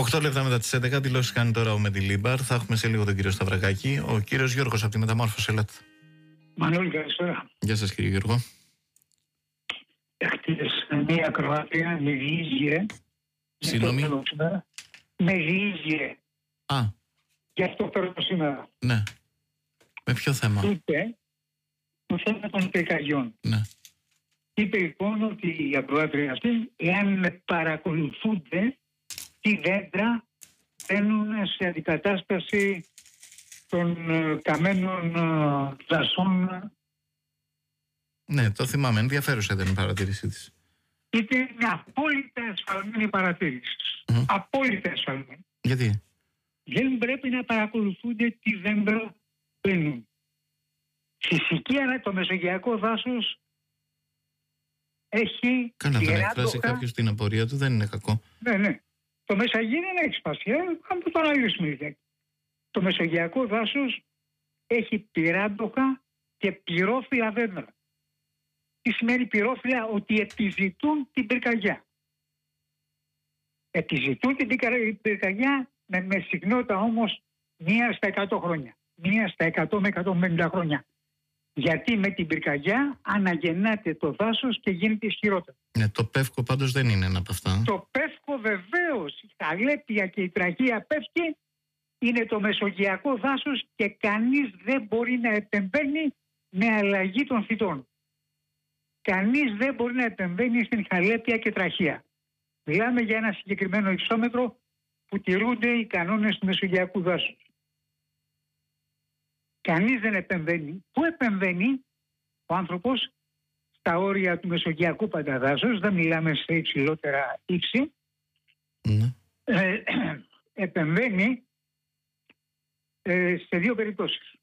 8 λεπτά μετά τις 11, δηλώσεις κάνει τώρα ο Μεντιλίμπαρ. Θα έχουμε σε λίγο τον κύριο Σταυρακάκη. Ο κύριος Γιώργος από τη Μεταμόρφωση, ελάτε. Μανώλη, καλησπέρα. Γεια σας, κύριε Γιώργο. Χτες μία Κροάτια με διήγε. Συγγνώμη. Με διήγε. Α. Γι' αυτό παίρνω σήμερα. Ναι. Με ποιο θέμα? Είπε το θέμα των πυρκαγιών. Ναι. Είπε λοιπόν ότι οι ακροάτριοι αυτοί, εάν παρακολουθούνται, τι δέντρα μπαίνουν σε αντικατάσταση των καμένων δασών. Ναι, το θυμάμαι. Ενδιαφέρουσα ήταν η παρατήρησή της. Ήταν απόλυτα ασφαλμένη παρατήρηση. Απόλυτα ασφαλμένη. Γιατί? Δεν πρέπει να παρακολουθούνται τι δέντρα μπαίνουν. Φυσική, αλλά το μεσογειακό δάσος έχει... Κάνα να εκφράσει κάποιος την απορία του, δεν είναι κακό. Ναι. Το Μεσαγείο δεν έχει σπασία, θα το αναλύσουμε λίγα. Το μεσογειακό δάσος έχει πυράντοχα και πυρόφυλλα δέντρα. Τι σημαίνει πυρόφυλλα? Ότι επιζητούν την πυρκαγιά. Επιζητούν την πυρκαγιά με συχνότητα όμως 1 στα 100 χρόνια. 1 στα 100 με 150 χρόνια. Γιατί με την πυρκαγιά αναγεννάται το δάσος και γίνεται ισχυρότερο. Ναι, το πεύκο πάντως δεν είναι ένα από αυτά. Το πεύκο βεβαίως, η Χαλέπεια και η Τραχία πεύκη είναι το μεσογειακό δάσος και κανείς δεν μπορεί να επεμβαίνει με αλλαγή των φυτών. Κανείς δεν μπορεί να επεμβαίνει στην Χαλέπεια και Τραχία. Μιλάμε για ένα συγκεκριμένο υψόμετρο που τηρούνται οι κανόνες του μεσογειακού δάσους. Κανείς δεν επεμβαίνει. Πού επεμβαίνει ο άνθρωπος? Στα όρια του μεσογειακού πανταδάσους, δεν μιλάμε σε υψηλότερα ύψη. Επεμβαίνει σε 2 περιπτώσεις.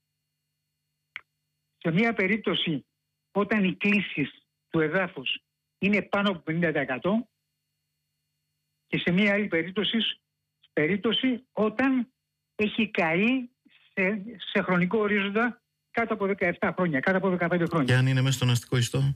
Σε μία περίπτωση όταν οι κλίσεις του εδάφους είναι πάνω από 50% και σε μία άλλη περίπτωση όταν έχει καεί σε χρονικό ορίζοντα κάτω από 17 χρόνια, κάτω από 15 χρόνια. Και αν είναι μέσα στον αστικό ιστό?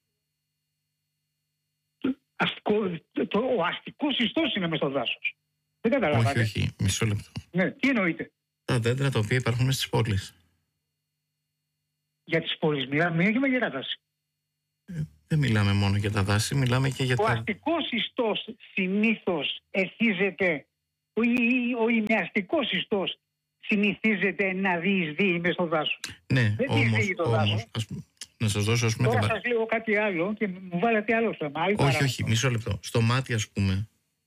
Ο αστικός ιστός είναι μέσα στο δάσος. Δεν καταλαβαίνετε. Όχι, μισό λεπτό. Ναι, τι εννοείτε? Τα δέντρα τα οποία υπάρχουν μέσα στις πόλεις. Για τις πόλεις μιλάμε ή για τα δάση? Δεν μιλάμε μόνο για τα δάση, μιλάμε και για ο αστικός ιστός συνήθως εθίζεται, ο ημιαστικός ιστός συνηθίζεται να διεισδύει μες στο δάσος. Ναι, δεν διεισδύει το δάσος. Να σας δώσω, ας πούμε... Τώρα σας λέω κάτι άλλο και μου βάλετε άλλο θέμα. Όχι, μισό λεπτό. Στο μάτι, ας πούμε,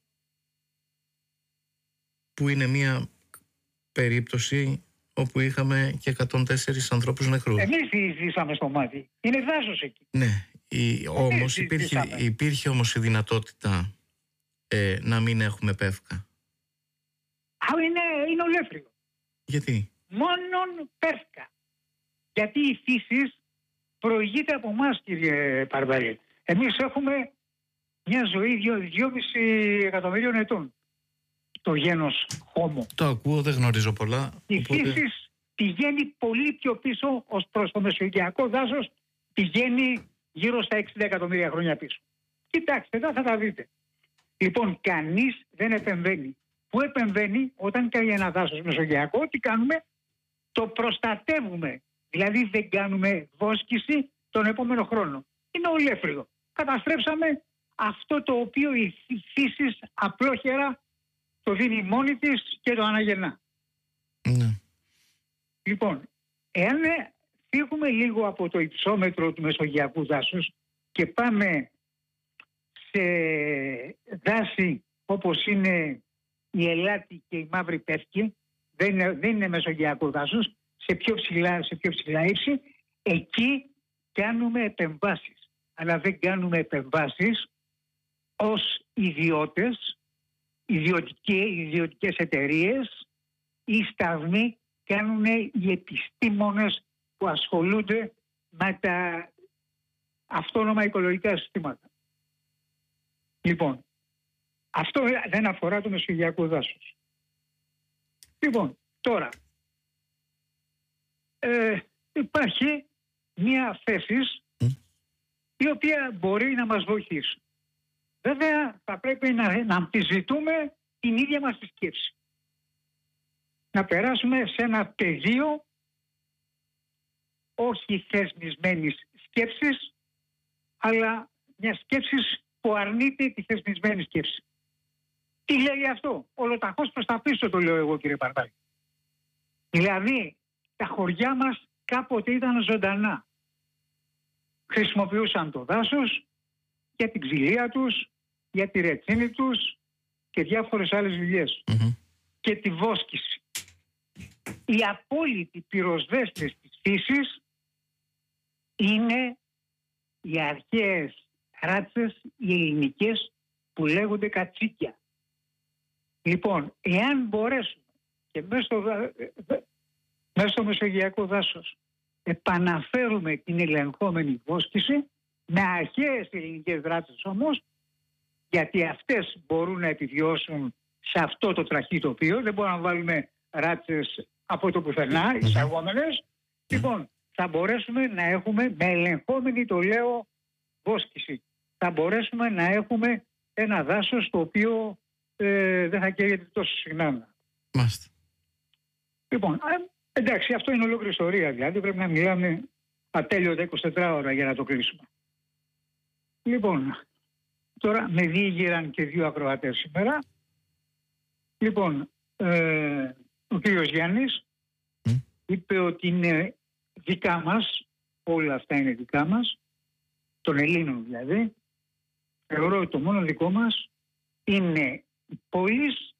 που είναι μια περίπτωση όπου είχαμε και 104 ανθρώπους νεκρούς. Εμείς διεισδύσαμε στο μάτι. Είναι δάσος εκεί. Ναι, όμως υπήρχε όμως η δυνατότητα να μην έχουμε πεύκα. Είναι ολέφρυγο. Γιατί? Μόνον πεύκα. Γιατί η φύση προηγείται από εμάς, κύριε Παρδαλή. Εμείς έχουμε μια ζωή 2,5 εκατομμυρίων ετών. Το γένος Homo. Το ακούω, δεν γνωρίζω πολλά. Η φύση πηγαίνει πολύ πιο πίσω, ως προς το μεσογειακό δάσος πηγαίνει γύρω στα 60 εκατομμύρια χρόνια πίσω. Κοιτάξτε, εδώ θα τα δείτε. Λοιπόν, κανείς δεν επεμβαίνει. Πού επεμβαίνει? Όταν κάνει ένα δάσος μεσογειακό, τι κάνουμε? Το προστατεύουμε. Δηλαδή δεν κάνουμε βόσκηση τον επόμενο χρόνο. Είναι ολέφρυγο. Καταστρέψαμε αυτό το οποίο η φύση απλόχερα το δίνει μόνη της και το αναγεννά. Ναι. Λοιπόν, εάν φύγουμε λίγο από το υψόμετρο του μεσογειακού δάσους και πάμε σε δάση όπως είναι η Ελάτη και η Μαύρη Πεύκη, δεν είναι μεσογειακό δάσος, σε πιο ψηλά ύψη, εκεί κάνουμε επεμβάσεις. Αλλά δεν κάνουμε επεμβάσεις ως ιδιώτες, ιδιωτικές εταιρείες ή σταθμοί, κάνουν οι επιστήμονες που ασχολούνται με τα αυτόνομα οικολογικά συστήματα. Λοιπόν, αυτό δεν αφορά το μεσογειακό δάσος. Λοιπόν, τώρα υπάρχει μια θέση η οποία μπορεί να μας βοηθήσει. Βέβαια θα πρέπει να αμφισβητούμε την ίδια μας τη σκέψη. Να περάσουμε σε ένα πεδίο όχι θεσμισμένης σκέψης, αλλά μια σκέψη που αρνείται τη θεσμισμένη σκέψη. Τι λέει αυτό? Ολοταχώς προς τα πίσω το λέω εγώ, κύριε Παρδάκη. Δηλαδή, τα χωριά μας κάποτε ήταν ζωντανά. Χρησιμοποιούσαν το δάσος για την ξυλία τους, για τη ρετσίνη τους και διάφορες άλλες δουλειές. Και τη βόσκηση. Οι απόλυτοι πυροσβέστες της φύσης είναι οι αρχαίες ράτσες, οι ελληνικές, που λέγονται κατσίκια. Λοιπόν, εάν μπορέσουμε και μέσα στο μεσογειακό δάσος επαναφέρουμε την ελεγχόμενη βόσκηση, με αρχαίες ελληνικές ράτσες όμως, γιατί αυτές μπορούν να επιβιώσουν σε αυτό το τραχή τοπίο, δεν μπορούμε να βάλουμε ράτσες από το πουθενά, εισαγόμενες. Λοιπόν, θα μπορέσουμε να έχουμε, με ελεγχόμενη το λέω, βόσκηση, θα μπορέσουμε να έχουμε ένα δάσος το οποίο δεν θα καίγεται τόσο συχνά. Μάλιστα. Λοιπόν, εντάξει, αυτό είναι ολόκληρη ιστορία, δηλαδή πρέπει να μιλάμε ατέλειωτα 24 ώρα για να το κλείσουμε. Λοιπόν, τώρα με διήγηραν και δύο ακροατές σήμερα. Λοιπόν, ο κύριος Γιάννης είπε ότι είναι δικά μας, όλα αυτά είναι δικά μας, των Ελλήνων δηλαδή. Θεωρώ ότι το μόνο δικό μας είναι η πόλης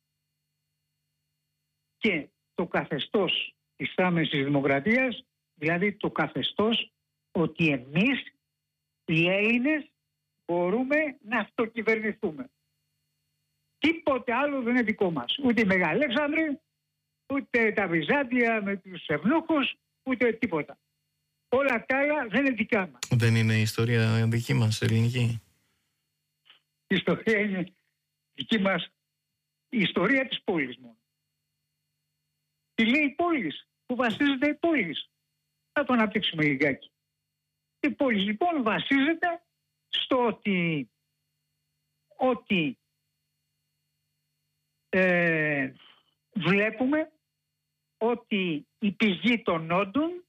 και το καθεστώς της άμεσης δημοκρατίας, δηλαδή το καθεστώς ότι εμείς οι Έλληνες μπορούμε να αυτοκυβερνηθούμε. Τίποτε άλλο δεν είναι δικό μας. Ούτε η Μεγαλέξανδρη, ούτε τα Βυζάντια με τους Ευνούχους, ούτε τίποτα. Όλα τα άλλα δεν είναι δικά μας. Δεν είναι η ιστορία δική μας, ελληνική? Η ιστορία είναι δική μας, η ιστορία της πόλης μόνο. Τι λέει η πόλης, που βασίζεται η πόλης. Θα το αναπτύξουμε λιγάκι. Η πόλης λοιπόν βασίζεται στο ότι βλέπουμε ότι η πηγή των όντων,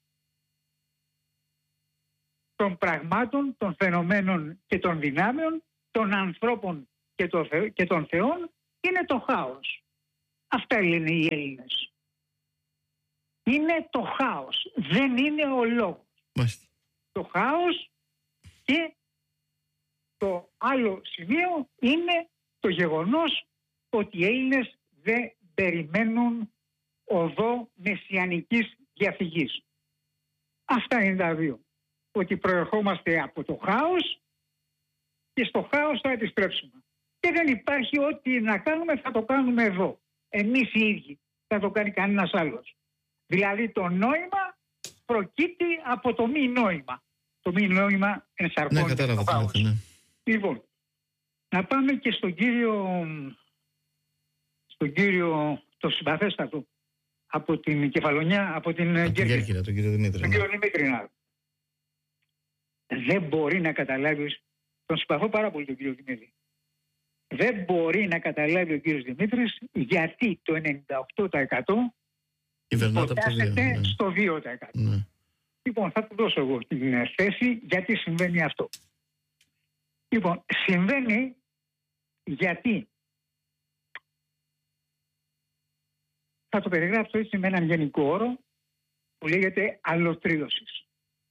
των πραγμάτων, των φαινομένων και των δυνάμεων, των ανθρώπων και των θεών είναι το χάος. Αυτά λένε οι Έλληνες. Είναι το χάος, δεν είναι ο λόγος. Μάλιστα. Το χάος, και το άλλο σημείο είναι το γεγονός ότι οι Έλληνες δεν περιμένουν οδό μεσιανικής διαφυγής. Αυτά είναι τα δύο. Ότι προερχόμαστε από το χάος και στο χάος θα επιστρέψουμε. Και δεν υπάρχει ό,τι να κάνουμε, θα το κάνουμε εδώ. Εμείς οι ίδιοι. Θα το κάνει κανένας άλλος. Δηλαδή το νόημα προκύπτει από το μη νόημα. Το μη νόημα ενσαρκώνει. Ναι, κατάλαβα. Ναι. Λοιπόν, να πάμε και στον κύριο το συμπαθέστατο από την Κεφαλονιά, από την Κέρκυρα, τον κύριο Δημήτρη. Τον κύριο Δημήτρη. Δεν μπορεί να καταλάβει, τον συμπαθώ πάρα πολύ τον κύριο Δημήτρη. Δεν μπορεί να καταλάβει ο κύριος Δημήτρης γιατί το 98% υποτάσσεται στο 2%. Ναι. Λοιπόν, θα του δώσω εγώ την θέση γιατί συμβαίνει αυτό. Λοιπόν, συμβαίνει γιατί θα το περιγράψω έτσι με έναν γενικό όρο που λέγεται αλλοτρίωσης.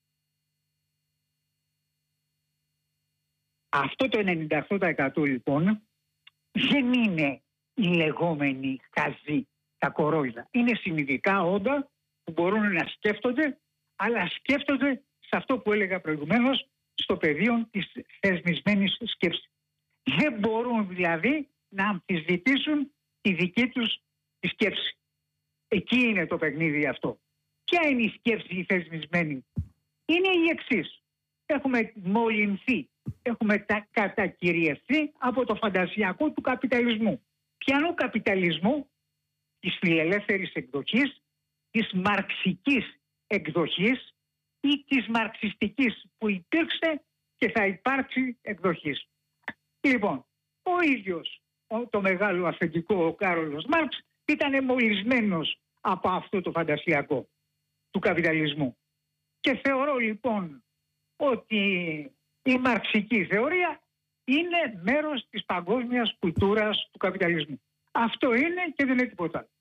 Αυτό το 98% λοιπόν δεν είναι οι λεγόμενοι χαζοί, τα κορόιδα. Είναι συνειδητά όντα που μπορούν να σκέφτονται, αλλά σκέφτονται σε αυτό που έλεγα προηγουμένως, στο πεδίο της θεσμισμένης σκέψης. Δεν μπορούν δηλαδή να αμφισβητήσουν τη δική τους τη σκέψη. Εκεί είναι το παιχνίδι αυτό. Ποια είναι η σκέψη η θεσμισμένη? Είναι η εξής. Έχουμε μολυνθεί, έχουμε κατακυριευθεί από το φαντασιακό του καπιταλισμού. Ποιανού καπιταλισμού? Της φιλελεύθερης εκδοχής, της μαρξικής εκδοχής ή της μαρξιστικής που υπήρξε και θα υπάρξει εκδοχής. Λοιπόν, ο ίδιος το μεγάλο αφεντικό ο Κάρολος Μάρξ ήταν μολυσμένος από αυτό το φαντασιακό του καπιταλισμού. Και θεωρώ λοιπόν ότι η μαρξική θεωρία είναι μέρος της παγκόσμιας κουλτούρας του καπιταλισμού. Αυτό είναι και δεν είναι τίποτα άλλο.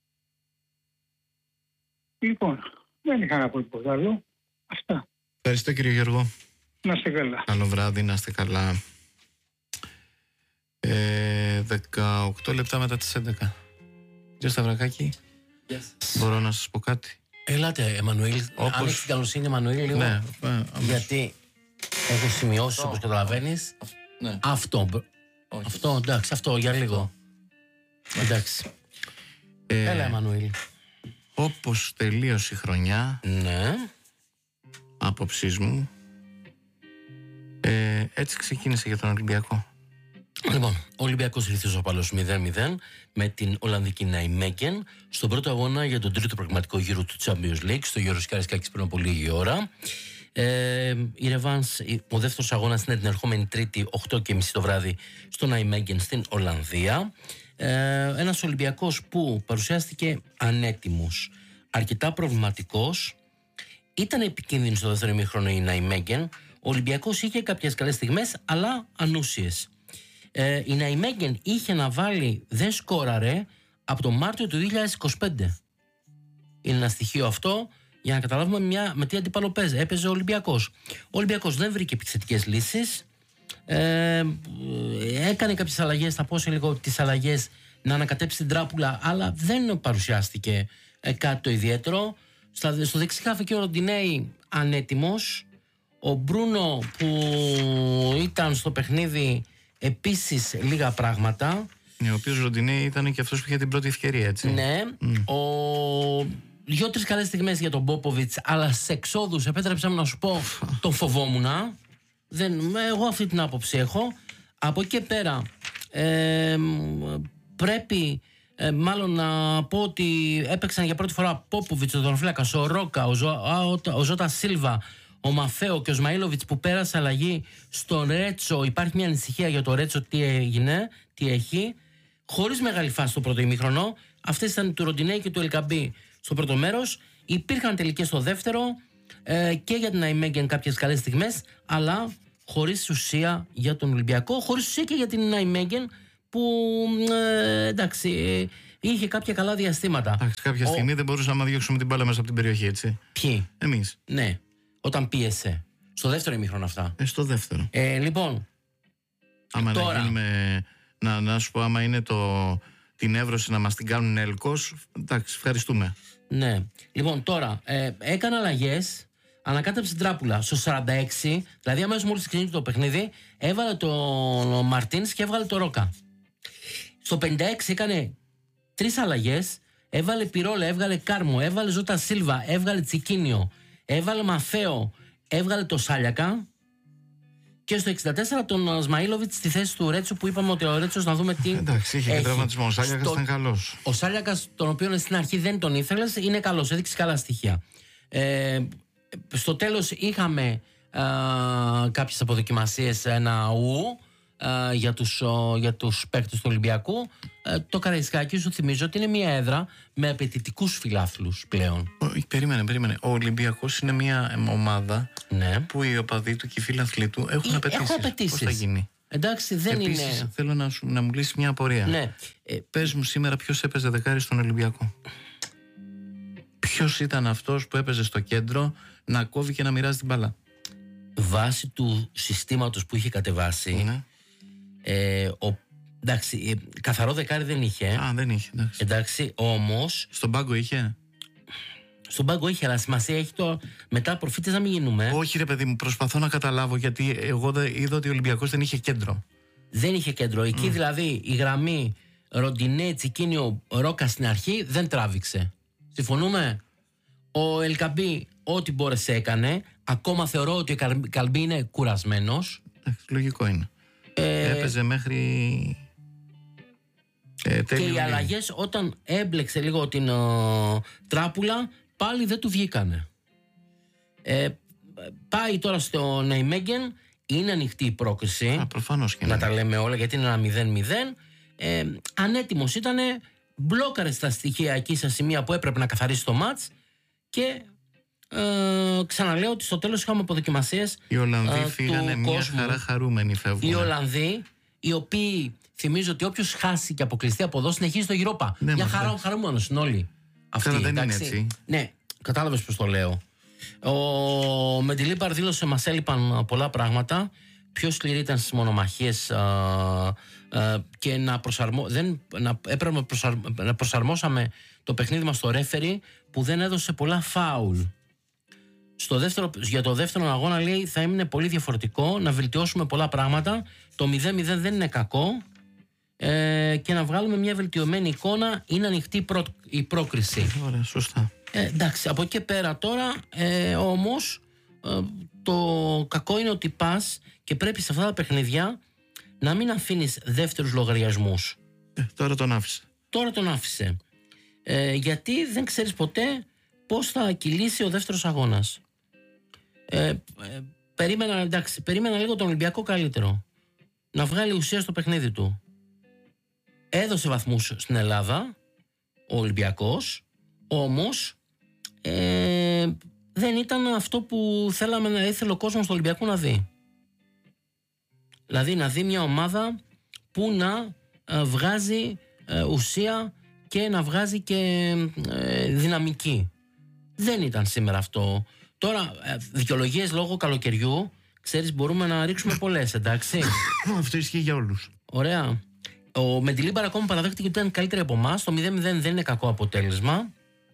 Λοιπόν, δεν είχα να πω τίποτα άλλο. Αυτά. Ευχαριστώ κύριε Γιώργο. Να είστε καλά. Καλό βράδυ, να είστε καλά. 18 λεπτά μετά τις 11. Κύριε Σταυρακάκη, μπορώ να σας πω κάτι? Ελάτε, Εμμανουήλ. Αν έχεις την καλοσύνη, Εμμανουήλ, λίγο. Ναι, γιατί έχω σημειώσει, όπως καταλαβαίνεις. Ναι. Αυτό, εντάξει, αυτό για λίγο. Εντάξει. Έλα, Εμμανουήλ. Όπως τελείωσε η χρονιά, Ναι. άποψής μου, έτσι ξεκίνησε για τον Ολυμπιακό. Λοιπόν, ο Ολυμπιακός ήρθε ο Παλός 0-0 με την Ολλανδική Ναϊμέγγεν στον πρώτο αγώνα για τον τρίτο πραγματικό γύρο του Champions League στο Γιώργος Καραϊσκάκης πριν από λίγη ώρα. Η Ρεβάνς, ο δεύτερος αγώνας είναι την ερχόμενη Τρίτη 8:30 το βράδυ στο Ναϊμέγγεν στην Ολλανδία. Ένας Ολυμπιακός που παρουσιάστηκε ανέτοιμος, αρκετά προβληματικός, ήταν επικίνδυνο στο δεύτερο ημίχρονο η Ναϊμέγγεν. Ο Ολυμπιακός είχε κάποιες καλές στιγμές, αλλά ανούσιες. Η Ναϊμέγγεν είχε να βάλει, δεν σκόραρε από τον Μάρτιο του 2025. Είναι ένα στοιχείο αυτό για να καταλάβουμε με τι αντίπαλο έπαιζε ο Ολυμπιακός. Ο Ολυμπιακός δεν βρήκε επιθετικές λύσεις. Έκανε κάποιες αλλαγές, θα πω σε λίγο τις αλλαγές, να ανακατέψει την τράπουλα, αλλά δεν παρουσιάστηκε κάτι το ιδιαίτερο. Στο δεξιχάφ και ο Ροντινέη ανέτοιμος. Ο Μπρούνο που ήταν στο παιχνίδι επίσης λίγα πράγματα. Ο οποίος Ροντινέη ήταν και αυτός που είχε την πρώτη ευκαιρία, έτσι. Ναι. Δυο-τρεις καλές στιγμές για τον Πόποβιτς, αλλά σε εξόδους, επέτρεψα να σου πω, τον φοβόμουνα. Εγώ αυτή την άποψη έχω. Από εκεί και πέρα πρέπει μάλλον να πω ότι έπαιξαν για πρώτη φορά Πόποβιτς, ο Δονοφύλακας, ο Ρόκα, ο Ζώτα Σίλβα, ο Μαφέο και ο Σμαΐλοβιτς που πέρασε αλλαγή στο Ρέτσο. Υπάρχει μια ανησυχία για το Ρέτσο, τι έγινε, τι έχει. Χωρίς μεγάλη φάση στο πρώτο ημίχρονο. Αυτές ήταν του Ροντινέη και του Ελκαμπή στο πρώτο μέρος. Υπήρχαν τελικές στο δεύτερο και για την Ναϊμέγγεν κάποιες καλές στιγμές, αλλά χωρίς ουσία για τον Ολυμπιακό, χωρίς ουσία και για την Ναϊμέγγεν που εντάξει, είχε κάποια καλά διαστήματα. Κάποια στιγμή δεν μπορούσαμε να διώξουμε την μπάλα μέσα από την περιοχή, έτσι. Ποιοι? Εμείς. Ναι, όταν πίεσε. Στο δεύτερο ημίχρονο αυτά. Στο δεύτερο. Λοιπόν. Άμα τώρα... να γίνουμε. Να σου πω, άμα είναι την Εύρωση να μας την κάνουν έλκος, εντάξει, ευχαριστούμε. Ναι. Λοιπόν, τώρα έκανε αλλαγές, ανακάτεψε την τράπουλα στο 46, δηλαδή αμέσως μόλις ξεκίνησε το παιχνίδι, έβαλε τον Μαρτίνς και έβγαλε τον Ρόκα. Στο 56 έκανε 3 αλλαγές, έβαλε Πιρόλα, έβγαλε Κάρμο, έβαλε Ζώτα Σίλβα, έβγαλε Τσικίνιο, έβαλε Μαφέο, έβγαλε το Σάλιακα. Και στο 64 τον Σμαΐλοβιτς στη θέση του Ρέτσου, που είπαμε ότι ο Ρέτσος να δούμε τι. Εντάξει, είχε και τραυματισμό. Ο Σάλιακας ήταν καλός. Ο Σάλιακας, τον οποίο στην αρχή δεν τον ήθελες, είναι καλός, έδειξε καλά στοιχεία. Στο τέλος είχαμε κάποιες αποδοκιμασίες, ένα ου για τους παίκτες του Ολυμπιακού. Το Καραϊσκάκι, σου θυμίζω ότι είναι μια έδρα με απαιτητικούς φιλάθλους πλέον. Περίμενε. Ο Ολυμπιακός είναι μια ομάδα, ναι, που οι οπαδοί του και οι φίλαθλοι του έχουν απαιτήσεις. Πώς θα γίνει? Εντάξει, δεν επίσης, είναι. Θέλω να μου λύσει μια απορία. Ναι. Πες μου σήμερα ποιος έπαιζε δεκάρι στον Ολυμπιακό. Ποιος ήταν αυτός που έπαιζε στο κέντρο να κόβει και να μοιράζει την μπάλα? Βάσει του συστήματος που είχε κατεβάσει, ναι. Εντάξει, καθαρό δεκάρι δεν είχε. Δεν είχε, εντάξει, όμως. Στον πάγκο είχε. Στον πάγκο είχε, αλλά σημασία έχει το μετά προφήτες να μην γίνουμε. Όχι ρε παιδί μου, προσπαθώ να καταλάβω, γιατί εγώ είδα ότι ο Ολυμπιακός δεν είχε κέντρο. Δεν είχε κέντρο. Εκεί δηλαδή η γραμμή Ροντινέ, Τσικίνιο, Ρόκα στην αρχή δεν τράβηξε. Συμφωνούμε? Ο Ελκαμπή ό,τι μπόρεσε έκανε. Ακόμα θεωρώ ότι ο Καλμπή είναι κουρασμένος. Λογικό είναι. Έπαιζε μέχρι και οι αλλαγές όταν έμπλεξε λίγο την τράπουλα πάλι δεν του βγήκανε. Πάει τώρα στο Ναϊμέγγεν, είναι ανοιχτή η πρόκριση. Προφανώς και να τα λέμε όλα, γιατί είναι ένα 0-0. ανέτοιμος ήτανε, μπλόκαρε στα στοιχεία εκεί στα σημεία που έπρεπε να καθαρίσει το μάτς και ξαναλέω ότι στο τέλος είχαμε αποδοκιμασίες. Οι Ολλανδοί φύγανε μια χαρά χαρούμενοι, φεύγουν. Οι Ολλανδοί, οι οποίοι θυμίζω ότι όποιος χάσει και αποκλειστεί από εδώ συνεχίζει το Europa. Ναι, μια χαρά χαρούμενος είναι όλοι. Αυτή δεν είναι έτσι. Ναι, κατάλαβες πώς το λέω. Ο Μεντιλίμπαρ δήλωσε μας έλειπαν πολλά πράγματα. Πιο σκληρή ήταν στις μονομαχίες και έπρεπε να προσαρμόσαμε το παιχνίδι μας στο ρέφερι που δεν έδωσε πολλά φάουλ. Για το δεύτερο αγώνα, λέει, θα έμεινε πολύ διαφορετικό, να βελτιώσουμε πολλά πράγματα. Το 0-0 δεν είναι κακό και να βγάλουμε μια βελτιωμένη εικόνα. Είναι ανοιχτή η πρόκριση. Ωραία, σωστά. Εντάξει, από εκεί πέρα τώρα όμως το κακό είναι ότι πας και πρέπει σε αυτά τα παιχνίδια να μην αφήνεις δεύτερους λογαριασμούς. Τώρα τον άφησε. Γιατί δεν ξέρεις ποτέ πώς θα κυλήσει ο δεύτερος αγώνας. Περίμενα λίγο τον Ολυμπιακό καλύτερο. Να βγάλει ουσία στο παιχνίδι του. Έδωσε βαθμούς στην Ελλάδα ο Ολυμπιακός, όμως δεν ήταν αυτό που θέλαμε να ήθελε ο κόσμος του Ολυμπιακού να δει. Δηλαδή να δει μια ομάδα που να βγάζει ουσία και να βγάζει και δυναμική. Δεν ήταν σήμερα αυτό. Τώρα, δικαιολογίες λόγω καλοκαιριού, ξέρεις, μπορούμε να ρίξουμε πολλές, εντάξει. Αυτό ισχύει για όλους. Ωραία. Ο Μεντιλίμπαρ ακόμα παραδέχτηκε ότι ήταν καλύτερη από εμάς. Το 0-0 δεν είναι κακό αποτέλεσμα.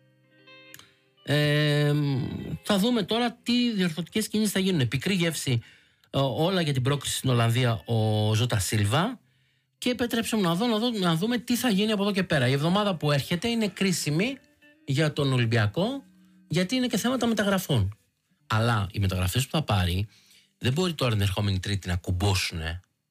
Θα δούμε τώρα τι διορθωτικές κινήσεις θα γίνουν. Πικρή γεύση όλα για την πρόκριση στην Ολλανδία ο Ζώτα Σίλβα. Και επέτρεψαμε να δούμε τι θα γίνει από εδώ και πέρα. Η εβδομάδα που έρχεται είναι κρίσιμη για τον Ολυμπιακό, γιατί είναι και θέματα μεταγραφών. Αλλά οι μεταγραφές που θα πάρει δεν μπορεί τώρα την ερχόμενη Τρίτη να κουμπώσουν.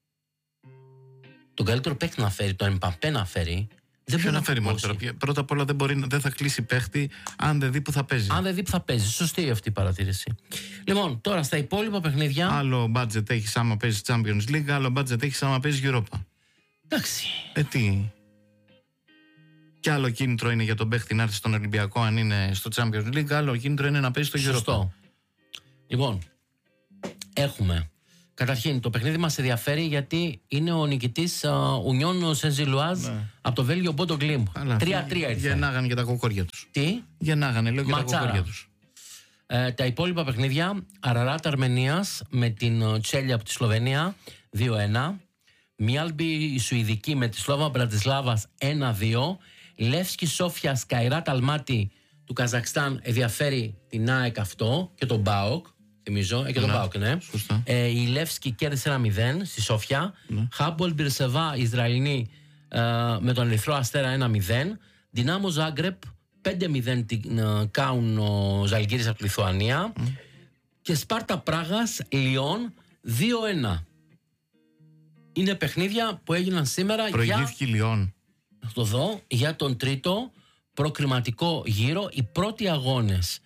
Τον καλύτερο παίκτη να φέρει, τον Εμπαπέ να φέρει. Δεν Ποιο να φέρει μόνο τώρα. Πρώτα απ' όλα δεν θα κλείσει παίχτη αν δεν δει που θα παίζει. Σωστή αυτή η παρατήρηση. Λοιπόν, τώρα στα υπόλοιπα παιχνίδια. Άλλο budget έχει άμα παίζει Champions League, άλλο budget έχει άμα παίζει Europa. Εντάξει. Τι. Κι άλλο κίνητρο είναι για τον παίχτη να έρθει στον Ολυμπιακό αν είναι στο Champions League, άλλο κίνητρο είναι να παίζει στο Europa. Σωστό. Λοιπόν, έχουμε. Καταρχήν, το παιχνίδι μας ενδιαφέρει γιατί είναι ο νικητής Ουνιόν Σεν-Ζιλουάζ από το Βέλγιο Μπόντο Γκλίμπ. 3-3 ήρθε. Γεννάγανε και τα κοκόρια τους. Τι? Γεννάγανε, λέω, και τα κοκόρια τους. Τα υπόλοιπα παιχνίδια, Αραράτ Αρμενίας με την Τσέλια από τη Σλοβενία 2-1. Μιάλμπι η Σουηδική με τη Σλόβα Μπρατισλάβας 1-2. Λεύσκι Σόφια Σκαϊράτ Αλμάτι του Καζακστάν ενδιαφέρει την ΑΕΚ αυτό και τον ΠΑΟΚ. Θυμίζω, και τον ΠΑΟΚ, ναι. Η Λεύσκι κέρδισε 1-0 στη Σόφια. Χάμπολ Μπιρσεβά Ισραηλινή με τον Ερυθρό Αστέρα 1-0. Δυνάμο Ζάγκρεπ 5-0 την κάουν ο Ζαλγκύρης από τη Λιθουανία. Και Σπάρτα Πράγας Λιόν 2-1. Είναι παιχνίδια που έγιναν σήμερα. Προηγήθηκε η Λιόν. Το δω, για τον τρίτο προκριματικό γύρο. Οι πρώτοι αγώνες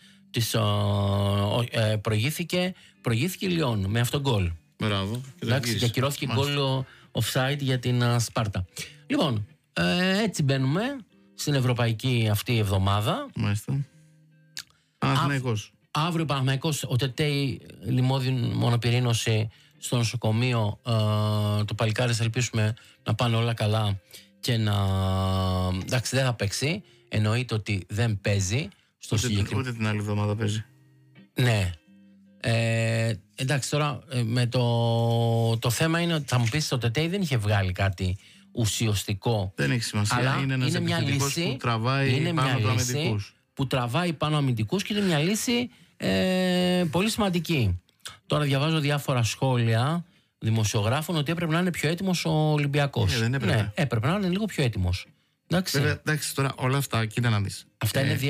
προηγήθηκε η Λιόν με αυτόν γκολ. Μπράβο. Εντάξει, και ακυρώθηκε γκολ offside για την Σπάρτα. Λοιπόν, έτσι μπαίνουμε στην ευρωπαϊκή αυτή εβδομάδα. Μάλιστα. Παναθηναϊκός. Αύριο Παναθηναϊκός, ο Τετέι λιμώδη μονοπυρήνωση στο νοσοκομείο. Το παλικάρι ελπίσουμε να πάνε όλα καλά και να... Εντάξει, δεν θα παίξει. Εννοείται ότι δεν παίζει. Ούτε την άλλη εβδομάδα παίζει. Ναι. Εντάξει, τώρα με το θέμα είναι ότι θα μου πεις ότι το Τετέι δεν είχε βγάλει κάτι ουσιαστικό. Δεν έχει σημασία. Αλλά είναι ένας επιθετικός που τραβάει πάνω από αμυντικούς. Που τραβάει πάνω αμυντικούς και είναι μια λύση πολύ σημαντική. Τώρα διαβάζω διάφορα σχόλια δημοσιογράφων ότι έπρεπε να είναι πιο έτοιμος ο Ολυμπιακός. Δεν έπρεπε. Ναι, έπρεπε να είναι λίγο πιο έτοιμος. Εντάξει, τώρα όλα αυτά, κοίτα να δεις. Αυτά είναι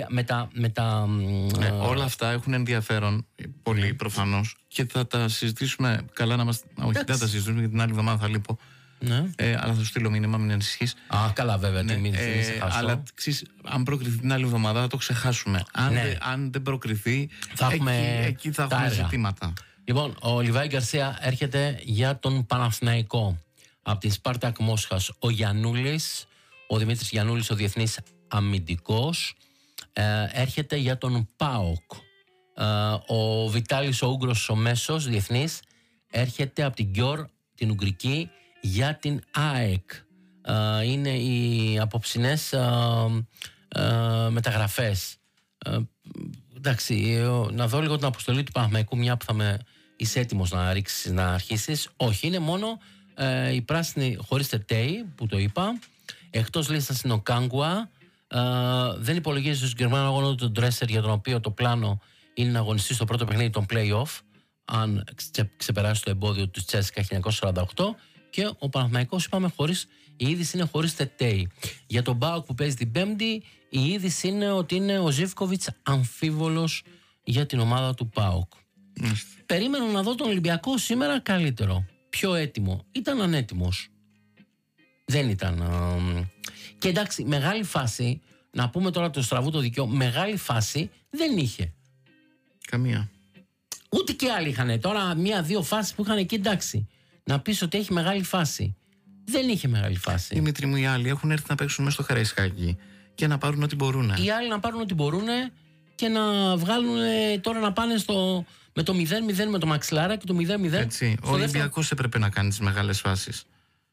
όλα αυτά έχουν ενδιαφέρον πολύ προφανώς και θα τα συζητήσουμε καλά να μας... Όχι, δεν τα συζητήσουμε γιατί την άλλη εβδομάδα θα λείπω. Ναι. Αλλά θα σου στείλω μήνυμα, μην ανησυχείς. Καλά, βέβαια, μην ξεχάσω. Αλλά αν προκριθεί την άλλη εβδομάδα θα το ξεχάσουμε. Αν δεν προκριθεί, εκεί θα έχουμε ζητήματα. Λοιπόν, ο Λιβάη Γκαρσία έρχεται για τον Παναθηναϊκό. Από την Σπάρτακ Μόσχας ο Γιαννούλης, ο Δημήτρης Γιαννούλης, ο διεθνής αμυντικός. Έρχεται για τον ΠΑΟΚ. Ο Βιτάλης ο Ούγγρος ο μέσος διεθνής έρχεται από την Γκιόρ, την Ουγγρική, για την ΑΕΚ. Είναι οι απόψινές μεταγραφές. Εντάξει, να δω λίγο την αποστολή του Παναθηναϊκού, μια που είσαι έτοιμος να αρχίσεις. Όχι, είναι μόνο η πράσινη χωρίς Τετέι, που το είπα. Εκτός λίστας είναι ο Κάγκουα. Δεν υπολογίζει στο συγκεκριμένο αγώνα του Ντρέσερ, για τον οποίο το πλάνο είναι να αγωνιστεί στο πρώτο παιχνίδι των play-off, αν ξεπεράσει το εμπόδιο του Τσέσικα 1948. Και ο Παναθηναϊκός, είπαμε, η είδηση είναι χωρίς Τετέι. Για τον ΠΑΟΚ που παίζει την Πέμπτη, η είδηση είναι ότι είναι ο Ζίβκοβιτς αμφίβολος για την ομάδα του ΠΑΟΚ. Περίμενα να δω τον Ολυμπιακό σήμερα καλύτερο, πιο έτοιμο. Ήταν ανέτοιμος. Δεν ήταν. Και εντάξει, μεγάλη φάση, να πούμε τώρα το στραβού το δικαιό, μεγάλη φάση δεν είχε. Καμία. Ούτε και άλλοι είχαν. Τώρα, μία-δύο φάσεις που είχαν εκεί, εντάξει. Να πεις ότι έχει μεγάλη φάση. Δεν είχε μεγάλη φάση. Δημήτρη μου, οι άλλοι έχουν έρθει να παίξουν μέσα στο Καραϊσκάκι και να πάρουν ό,τι μπορούν. Οι άλλοι να πάρουν ό,τι μπορούν και να βγάλουν τώρα να πάνε με το 0-0 με το Μαξιλάρα και το 0-0. Έτσι. Ο Ολυμπιακός έπρεπε να κάνει τις μεγάλες φάσεις.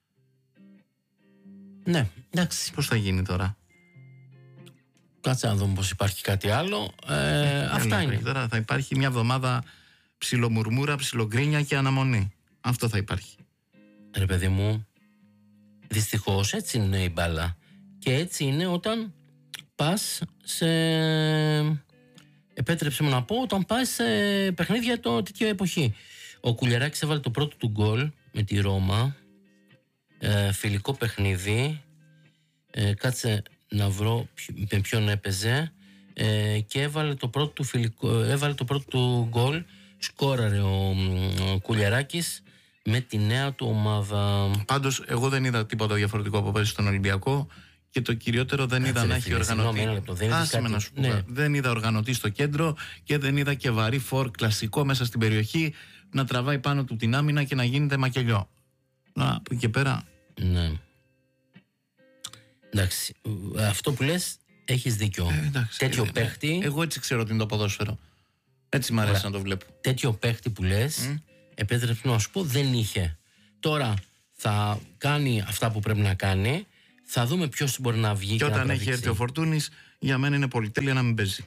Ναι, εντάξει. Πώς θα γίνει τώρα? Κάτσε να δούμε πως υπάρχει κάτι άλλο. Αυτά είναι. Τώρα θα υπάρχει μια εβδομάδα ψιλομουρμούρα, ψιλογκρίνια και αναμονή. Αυτό θα υπάρχει. Ρε παιδί μου, δυστυχώς έτσι είναι η μπάλα. Και έτσι είναι όταν πας σε... Επέτρεψε μου να πω, όταν πας σε παιχνίδια τέτοια εποχή. Ο Κουλιεράκης έβαλε το πρώτο του γκολ με τη Ρώμα. Φιλικό παιχνίδι. Κάτσε να βρω με ποιον έπαιζε. Και έβαλε το πρώτο του γκολ. Σκόραρε ο Κουλιεράκης με τη νέα του ομάδα. Πάντως εγώ δεν είδα τίποτα διαφορετικό από πέρυσι στον Ολυμπιακό. Και το κυριότερο δεν είδα να έχει οργανωτή. Δεν είδα οργανωτή στο κέντρο και δεν είδα και βαρύ φορ κλασικό μέσα στην περιοχή να τραβάει πάνω του την άμυνα και να γίνεται μακελιό. Από εκεί και πέρα. Ναι. Εντάξει. Αυτό που λες έχεις δίκιο. Τέτοιο παίχτη. Εγώ έτσι ξέρω ότι είναι το ποδόσφαιρο. Έτσι μ' αρέσει να το βλέπω. Τέτοιο παίχτη που λες, επέτρεψε να σου πω, δεν είχε. Τώρα θα κάνει αυτά που πρέπει να κάνει. Θα δούμε ποιος μπορεί να βγει. Και όταν έχει έρθει ο Φορτούνης, για μένα είναι πολυτέλεια να μην παίζει.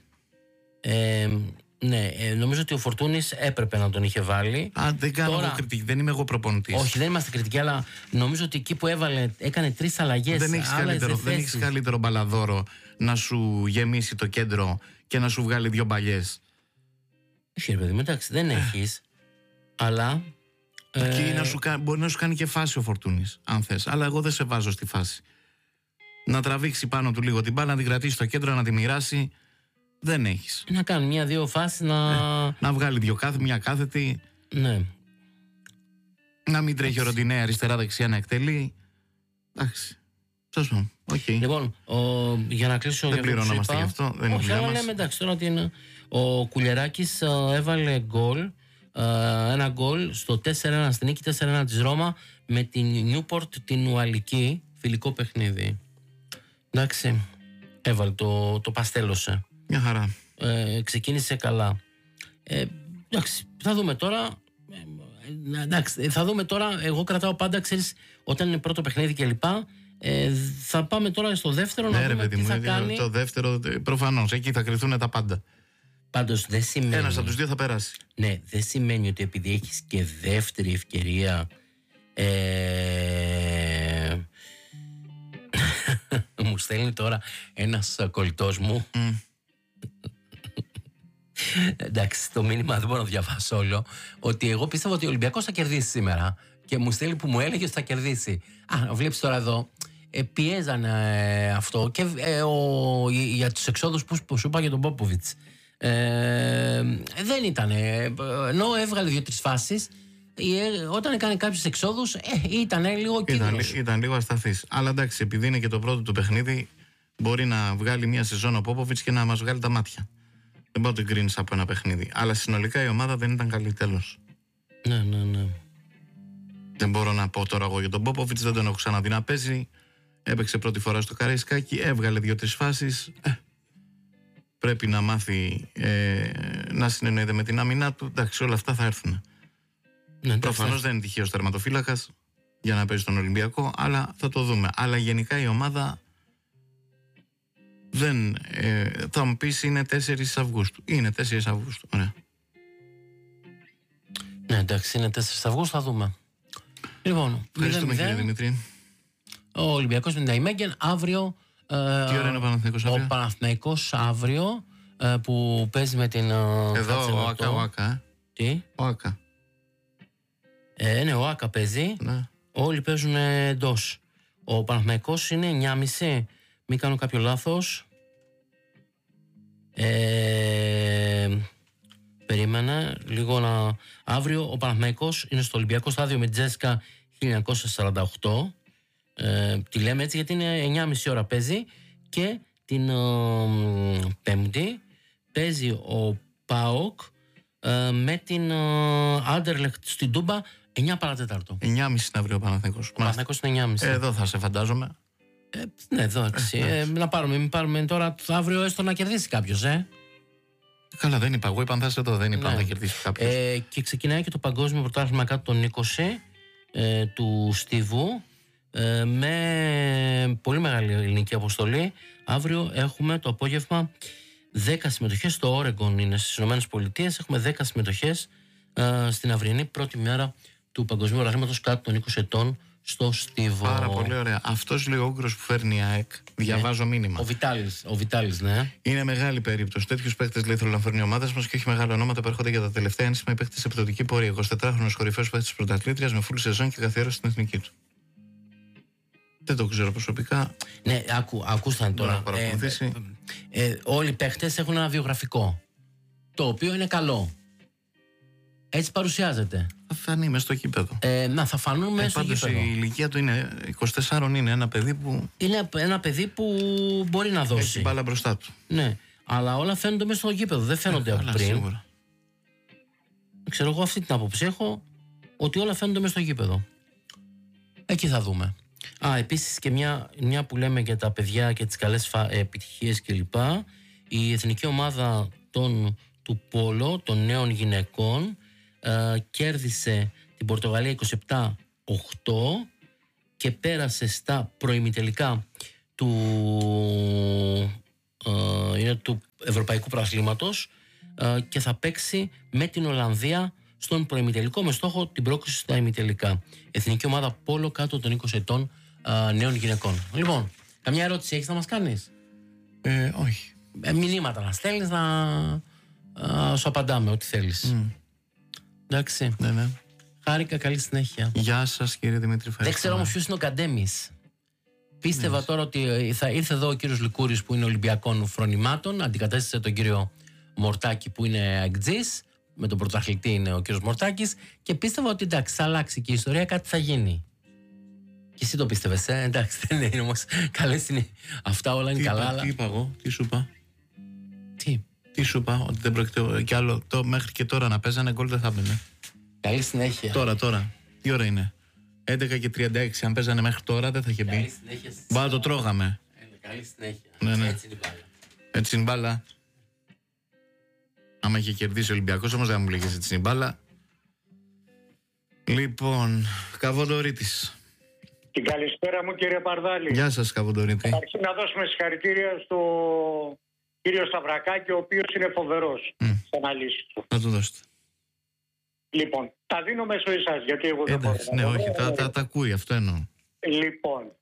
Ναι, νομίζω ότι ο Φορτούνης έπρεπε να τον είχε βάλει. Δεν κάνω εγώ κριτική, δεν είμαι εγώ προπονητής. Όχι, δεν είμαστε κριτικοί, αλλά νομίζω ότι εκεί που έκανε 3 αλλαγές. Δεν έχεις καλύτερο μπαλαδόρο να σου γεμίσει το κέντρο και να σου βγάλει 2 μπαλιές. Όχι, ρε παιδί, εντάξει, δεν έχεις. Αλλά. Και μπορεί να σου κάνει και φάση ο Φορτούνης, αν θες. Αλλά εγώ δεν σε βάζω στη φάση. Να τραβήξει πάνω του λίγο την μπάλα, να την κρατήσει στο κέντρο, να τη μοιράσει. Δεν έχεις. Να κάνει 1-2 φάσεις να βγάλει μια κάθετη. Ναι. Να μην τρέχει ο Ροντινέ αριστερά-δεξιά να εκτελεί. Εντάξει. Σωστό. Okay. Λοιπόν, για να κλείσω. Δεν πληρωνόμαστε γι' αυτό. Δεν όχι, αλλά λέμε εντάξει τώρα ότι είναι. Ο Κουλιεράκης έβαλε γκολ. Ένα γκολ στο 4-1 στην νίκη 4-1 της Ρώμα με την Νιούπορτ την Ουαλική. Φιλικό παιχνίδι. Εντάξει. Έβαλε το παστέλωσε. Μια χαρά. Ξεκίνησε καλά. Εντάξει, θα δούμε τώρα. Εντάξει, θα δούμε τώρα. Εγώ κρατάω πάντα, ξέρεις, όταν είναι πρώτο παιχνίδι κλπ. Θα πάμε τώρα στο δεύτερο να δούμε τι θα κάνει. Το δεύτερο, προφανώς, εκεί θα κρυθούν τα πάντα. Πάντως δεν σημαίνει. Ένας από τους δύο θα περάσει. Ναι, δεν σημαίνει ότι επειδή έχεις και δεύτερη ευκαιρία. Μου στέλνει τώρα ένας κολλητός μου. Εντάξει, το μήνυμα δεν μπορώ να διαβάσω όλο. Ότι εγώ πίστευα ότι ο Ολυμπιακός θα κερδίσει σήμερα. Και μου στέλνει που μου έλεγε ότι θα κερδίσει. Βλέπεις τώρα εδώ. Πιέζανε αυτό. Και για τους εξόδους που σου είπα για τον Πόποβιτς. Δεν ήταν. Ενώ έβγαλε 2-3 φάσεις. Όταν έκανε κάποιους εξόδους ήταν λίγο κίνδυνος. Ήταν λίγο ασταθής. Αλλά εντάξει, επειδή είναι και το πρώτο του παιχνίδι, μπορεί να βγάλει μια σεζόν ο Πόποβιτς και να μας βγάλει τα μάτια. Δεν πάω το κρίνεις από ένα παιχνίδι. Αλλά συνολικά η ομάδα δεν ήταν καλή, τέλος. Ναι. Δεν μπορώ να πω τώρα εγώ για τον Πόποβιτς, δεν τον έχω ξαναδεί να παίζει. Έπαιξε πρώτη φορά στο Καραϊσκάκι, έβγαλε 2-3 φάσεις. Πρέπει να μάθει να συνεννοείται με την άμυνά του. Εντάξει, όλα αυτά θα έρθουν. Ναι, προφανώς δεν είναι τυχαίος τερματοφύλακας για να παίζει τον Ολυμπιακό, αλλά θα το δούμε. Αλλά γενικά η ομάδα δεν. Θα μου πεις είναι 4 Αυγούστου. Είναι 4 Αυγούστου. Ωραία. Ναι, εντάξει, είναι 4 Αυγούστου, θα δούμε. Λοιπόν, ευχαριστούμε κύριε Δημήτρη. Ο Ολυμπιακός με την Ναϊμέγγεν αύριο. Τι ώρα είναι ο Παναθηναϊκός αύριο? Ο Παναθηναϊκός αύριο που παίζει με την. Εδώ ο Άκα. Τι? Ο Άκα. Ναι, ο Άκα παίζει. Ναι. Όλοι παίζουν εντός. Ο Παναθηναϊκός είναι 9.30. Μην κάνω κάποιο λάθος. Περίμενα λίγο να. Αύριο ο Παναθηναϊκός είναι στο Ολυμπιακό Στάδιο με Τζέσικα 1948. Τη λέμε έτσι γιατί είναι 9.30 ώρα παίζει. Και την Πέμπτη παίζει ο ΠΑΟΚ με την Άντερλεχτ στην Τούμπα 9 παρατέταρτο. 9.30 είναι αύριο ο Παναθηναϊκός. Ο Παναθηναϊκός είναι 9.30. Εδώ θα σε φαντάζομαι. Ναι, εδώ μην πάρουμε τώρα αύριο έστω να κερδίσει κάποιος, Καλά, δεν είπα. Εγώ είπα αν θα είσαι εδώ, δεν είπα να κερδίσει κάποιος. Και ξεκινάει και το παγκόσμιο πρωτάθλημα κάτω των 20 του Στίβου με πολύ μεγάλη ελληνική αποστολή. Αύριο έχουμε το απόγευμα 10 συμμετοχές. Στο Όρεγκον είναι στις ΗΠΑ. Έχουμε 10 συμμετοχές στην αυριανή πρώτη μέρα του παγκοσμίου πρωταθλήματος κάτω των 20 ετών στο Στίβο. Πάρα πολύ ωραία. Αυτός λέει ο Ούγκρος που φέρνει η ΑΕΚ. Διαβάζω μήνυμα. Ο Βιτάλης, ναι. Είναι μεγάλη περίπτωση. Τέτοιους παίκτες λέει θέλω να φέρνει η ομάδα μας και όχι μεγάλα ονόματα που έρχονται για τα τελευταία ένσημα παίκτες σε πτωτική πορεία. 24χρονος κορυφαίος παίκτης της πρωταθλήτριας με φουλ σεζόν και καθιέρωση στην εθνική του. Δεν το ξέρω προσωπικά. Ναι, ακούσαν τώρα. Όλοι οι παίκτες έχουν ένα βιογραφικό. Το οποίο είναι καλό. Έτσι παρουσιάζεται. Θα φανεί μες στο γήπεδο. Θα φανούν μέσα στο γήπεδο. Η ηλικία του είναι 24, είναι ένα παιδί που. Είναι ένα παιδί που μπορεί να δώσει. Έχει μπάλα μπροστά του. Ναι, αλλά όλα φαίνονται μέσα στο γήπεδο. Δεν φαίνονται από πριν. Σίγουρα. Ξέρω εγώ αυτή την άποψη έχω ότι όλα φαίνονται μέσα στο γήπεδο. Εκεί θα δούμε. Επίσης και μια που λέμε για τα παιδιά και τις καλές επιτυχίες κλπ. Η εθνική ομάδα του Πόλο των νέων γυναικών κέρδισε την Πορτογαλία 27-8 και πέρασε στα προημιτελικά του Ευρωπαϊκού Πρωταθλήματος και θα παίξει με την Ολλανδία στον προημιτελικό με στόχο την πρόκριση στα ημιτελικά. Εθνική ομάδα Πόλο κάτω των 20 ετών νέων γυναικών. Λοιπόν, καμιά ερώτηση έχεις να μας κάνεις? Όχι. Μηνύματα να στέλνεις, να σου απαντάμε ό,τι θέλεις. Εντάξει. Ναι. Χάρηκα, καλή συνέχεια. Γεια σας κύριε Δημήτρη. Δεν ξέρω όμως ποιος είναι ο Καντέμις. Πίστευα τώρα ότι θα ήρθε εδώ ο κύριος Λικούρης που είναι Ολυμπιακών φρονημάτων, αντικατέστησε τον κύριο Μορτάκη που είναι αεκτζής, με τον πρωταθλητή είναι ο κύριος Μορτάκης, και πίστευα ότι εντάξει, θα αλλάξει και η ιστορία, κάτι θα γίνει. Και εσύ το πίστευες, εντάξει, δεν είναι όμως. Καλές είναι. Αυτά όλα είναι καλά. Τι είπα εγώ, τι σου είπα? Τι σου είπα, ότι δεν πρόκειται κι άλλο. Μέχρι και τώρα να παίζανε γκολ δεν θα μπαινε. Καλή συνέχεια. Τώρα. Τι ώρα είναι? 11 και 36. Αν παίζανε μέχρι τώρα δεν θα είχε μπει. Μπα το τρώγαμε. Καλή συνέχεια. Ναι. Έτσι είναι μπάλα. Έτσι είναι μπάλα. Άμα είχε κερδίσει ο Ολυμπιακός όμως δεν μου λέγες έτσι είναι μπάλα. Λοιπόν, Καβοντορίτης. Την καλησπέρα μου κύριε Παρδάλη. Γεια σας Καβοντορίτη. Καταρχήν να δώσουμε συγχαρητήρια στο κύριο Σταυρακάκη, ο οποίος είναι φοβερός στις αναλύσεις του. Να του δώσετε. Λοιπόν, τα δίνω μέσω εσάς, γιατί εγώ δεν μπορώ. Ναι, όχι, τα ακούει, αυτό εννοώ. Λοιπόν,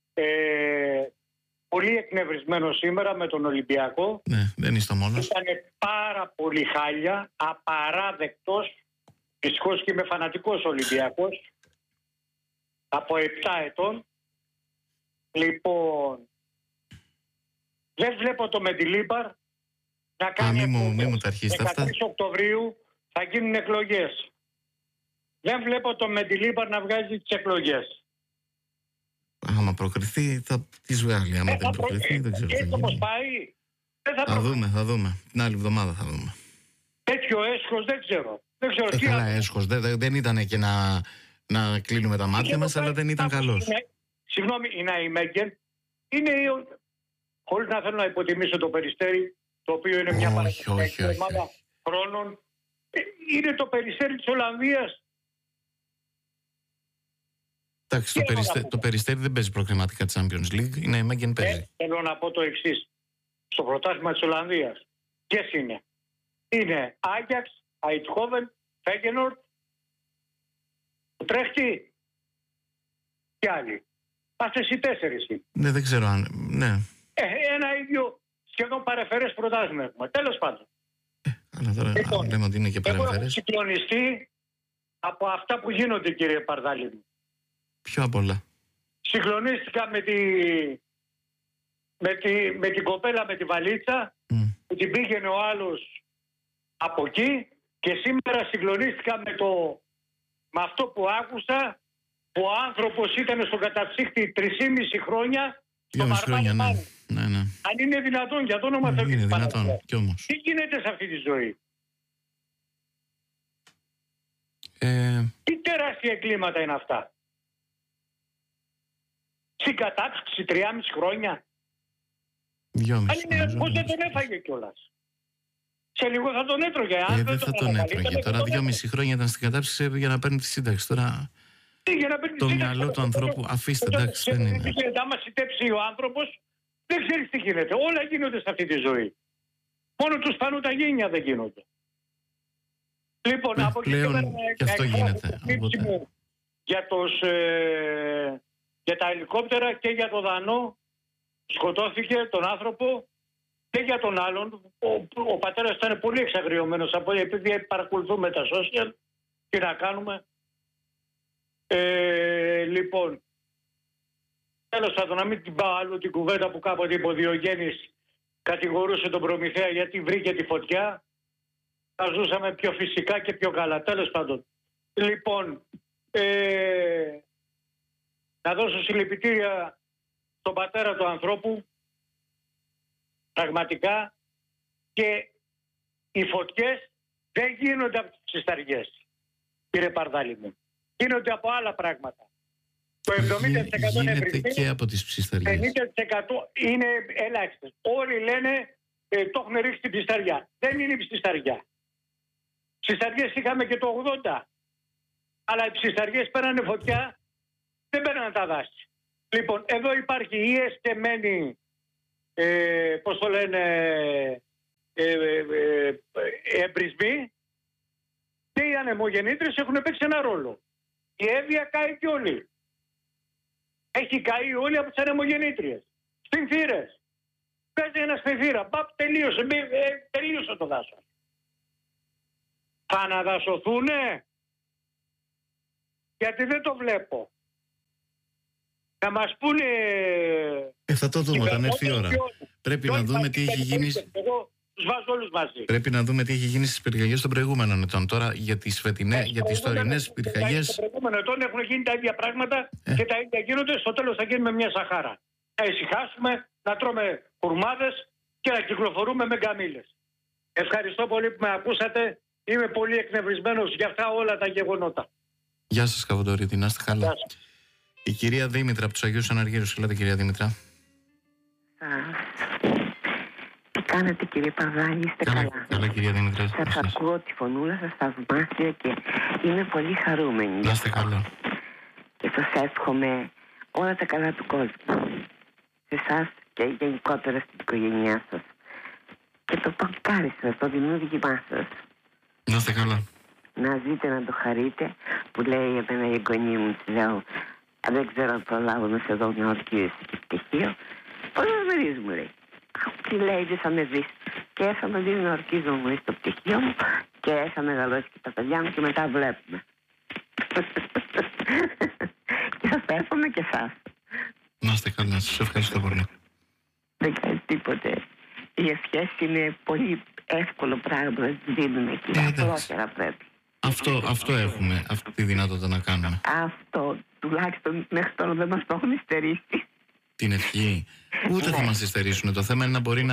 πολύ εκνευρισμένο σήμερα με τον Ολυμπιακό. Ναι, δεν είστε μόνος. Ήταν πάρα πολύ χάλια, απαράδεκτος. Δυστυχώς και είμαι φανατικός Ολυμπιακός. Από 7 ετών. Λοιπόν, δεν βλέπω το Μεντιλίμπαρ να κάνει. Μη μου τα αρχίσετε αυτά. 13 Οκτωβρίου θα γίνουν εκλογές. Δεν βλέπω το Μεντιλίμπαρ να βγάζει τις εκλογές. Άμα προκριθεί θα τις βγάλει. Άμα δεν προκριθεί δεν ξέρω. Έτσι όπως πάει. Θα δούμε. Την άλλη εβδομάδα θα δούμε. Τέτοιο έσχος δεν ξέρω. Δεν ξέρω τι. Καλά έσχος. Δεν ήταν και να να κλείνουμε τα μάτια μας, αλλά δεν ήταν καλός. Συγγνώμη, η Ναϊμέγγεν είναι, χωρίς να θέλω να υποτιμήσω το Περιστέρι, το οποίο είναι μια παραδοσιακή ομάδα χρόνων, είναι το Περιστέρι της Ολλανδίας. Εντάξει, το Περιστέρι δεν παίζει προκριματικά της Champions League, η Ναϊμέγγεν παίζει. Θέλω να πω το εξής. Στο πρωτάθλημα της Ολλανδίας, ποιες είναι? Είναι Άγιαξ, Αιτχόβεν, Φέγενορντ, Τρέχτη και άλλοι. Αυτές οι 4 είναι. Ναι, δεν ξέρω αν... Ναι. Ένα ίδιο σχεδόν παρεφερές πρωτάθλημα έχουμε. Τέλος πάντων. Αλλά τώρα λοιπόν, λέμε ότι είναι και παρεφερές. Εγώ έχω συγκλονιστεί από αυτά που γίνονται, κύριε Παρδάλη μου. Ποιο απ' όλα? Συγκλονίστηκα με την κοπέλα με τη βαλίτσα που την πήγαινε ο άλλος από εκεί, και σήμερα συγκλονίστηκα με αυτό που άκουσα, που ο άνθρωπος ήταν στον καταψύχτη 3,5 χρόνια. 2,5 χρόνια, ναι. Αν είναι δυνατόν, για το όνομα Θεού. Είναι δυνατόν, κι όμως. Τι γίνεται σε αυτή τη ζωή? Τι τεράστια εγκλήματα είναι αυτά? Στην κατάψυξη 3,5 χρόνια. 2,5. Αν είναι, πώς δεν τον έφαγε κιόλας? Σε λίγο θα τον έτρωγε. Δεν θα τον έτρωγε. Τώρα 2,5 χρόνια ήταν στην κατάψυξη για να παίρνει τη σύνταξη. Τώρα το μυαλό του ανθρώπου, αφήστε, εντάξει, δεν είναι. Άμα σιτέψει ο άνθρωπος, δεν ξέρεις τι γίνεται. Όλα γίνονται σε αυτή τη ζωή. Μόνο του σπανού τα γένια δεν γίνονται. Λοιπόν, από εκεί πλέον και αυτό γίνεται. Για τα ελικόπτερα και για τον Δανό, σκοτώθηκε τον άνθρωπο, και για τον άλλον. Ο πατέρας ήταν πολύ εξαγριωμένος από επειδή παρακολουθούμε τα social. Τι να κάνουμε? Λοιπόν, τέλος πάντων, να μην την πάω άλλο την κουβέντα που κάποτε είπε ο Διογέννης, κατηγορούσε τον Προμηθέα γιατί βρήκε τη φωτιά. Θα ζούσαμε πιο φυσικά και πιο καλά. Τέλος πάντων. Λοιπόν, να δώσω συλληπιτήρια στον πατέρα του ανθρώπου, πραγματικά, και οι φωτιές δεν γίνονται από τις ψισταριές, κύριε Παρδάλη μου. Γίνονται από άλλα πράγματα. Το 70% είναι γίνεται και από τις ψισταριές. 50% είναι ελάχιστες. Όλοι λένε το έχουν ρίξει την ψισταριά. Δεν είναι η ψισταριά. Ψισταριές είχαμε και το 80. Αλλά οι ψισταριές πέρανε φωτιά, δεν πέρανε τα δάση. Λοιπόν, εδώ υπάρχει η εσκεμμένη, πώς το λένε, εμπρισμοί, και οι ανεμογεννήτρες έχουν παίξει ένα ρόλο. Η Εύβοια κάει και όλοι. Έχει καεί όλοι από τις ανεμογεννήτριες. Σπινθήρες. Παίζει ένα σπινθήρα. Μπαπ, τελείωσε το δάσος. Θα αναδασωθούνε? Γιατί δεν το βλέπω. Να μας πούνε... θα το δούμε όταν έρθει η ώρα. Πρέπει να δούμε τι έχει γίνει. Εγώ τους βάζω όλους μαζί. Πρέπει να δούμε τι έχει γίνει στις πυρκαγιές των προηγούμενων ετών. Τώρα για τις τωρινές πυρκαγιές. Των προηγούμενων ετών έχουν γίνει τα ίδια πράγματα και τα ίδια γίνονται. Στο τέλος θα γίνουμε μια σαχάρα. Να ησυχάσουμε, να τρώμε κουρμάδες και να κυκλοφορούμε με γκαμίλες. Ευχαριστώ πολύ που με ακούσατε. Είμαι πολύ εκνευρισμένος για αυτά όλα τα γεγονότα. Γεια σας, Καβοντορίτη, να είστε καλά. Η κυρία Δήμητρα από τους Αγίους Αναργύρους. Ελάτε, κυρία Δήμητρα. Τι κάνετε, κύριε Παδάλη, είστε καλά? Καλά, κυρία Δήμητρα. Σας ακούω τη φωνούλα σας θαυμάσια και είμαι πολύ χαρούμενη. Να είστε καλά. Και σας εύχομαι όλα τα καλά του κόσμου. Σε εσάς και γενικότερα στην οικογένειά σας. Και το παγκάρι σας, το δημιούργημά σας. Να είστε καλά. Να ζείτε, να το χαρείτε, που λέει εμένα η εγγονή μου, της λέω, δεν ξέρω αν προλάβω να σε δω να ορκίζεσαι και πτυχίο. Πώς θα με δεις, μου λέει. Τι λέει, δεν θα με δεις. Και θα με δει να ορκίζομαι στο πτυχίο μου και θα μεγαλώσει και τα παιδιά μου και μετά βλέπουμε. Και σας εύχομαι και εσάς. Να είστε καλά, σας ευχαριστώ πολύ. Δεν κάνει τίποτε. Οι ευχές είναι πολύ εύκολο πράγμα να τις δίνουμε και απλότερα πρέπει. Αυτό έχουμε, αυτή τη δυνατότητα να κάνουμε. Αυτό τουλάχιστον μέχρι τώρα δεν μας το έχουν στερήσει. Την ευχή. Ούτε θα μας στερήσουν. Το θέμα είναι να μπορεί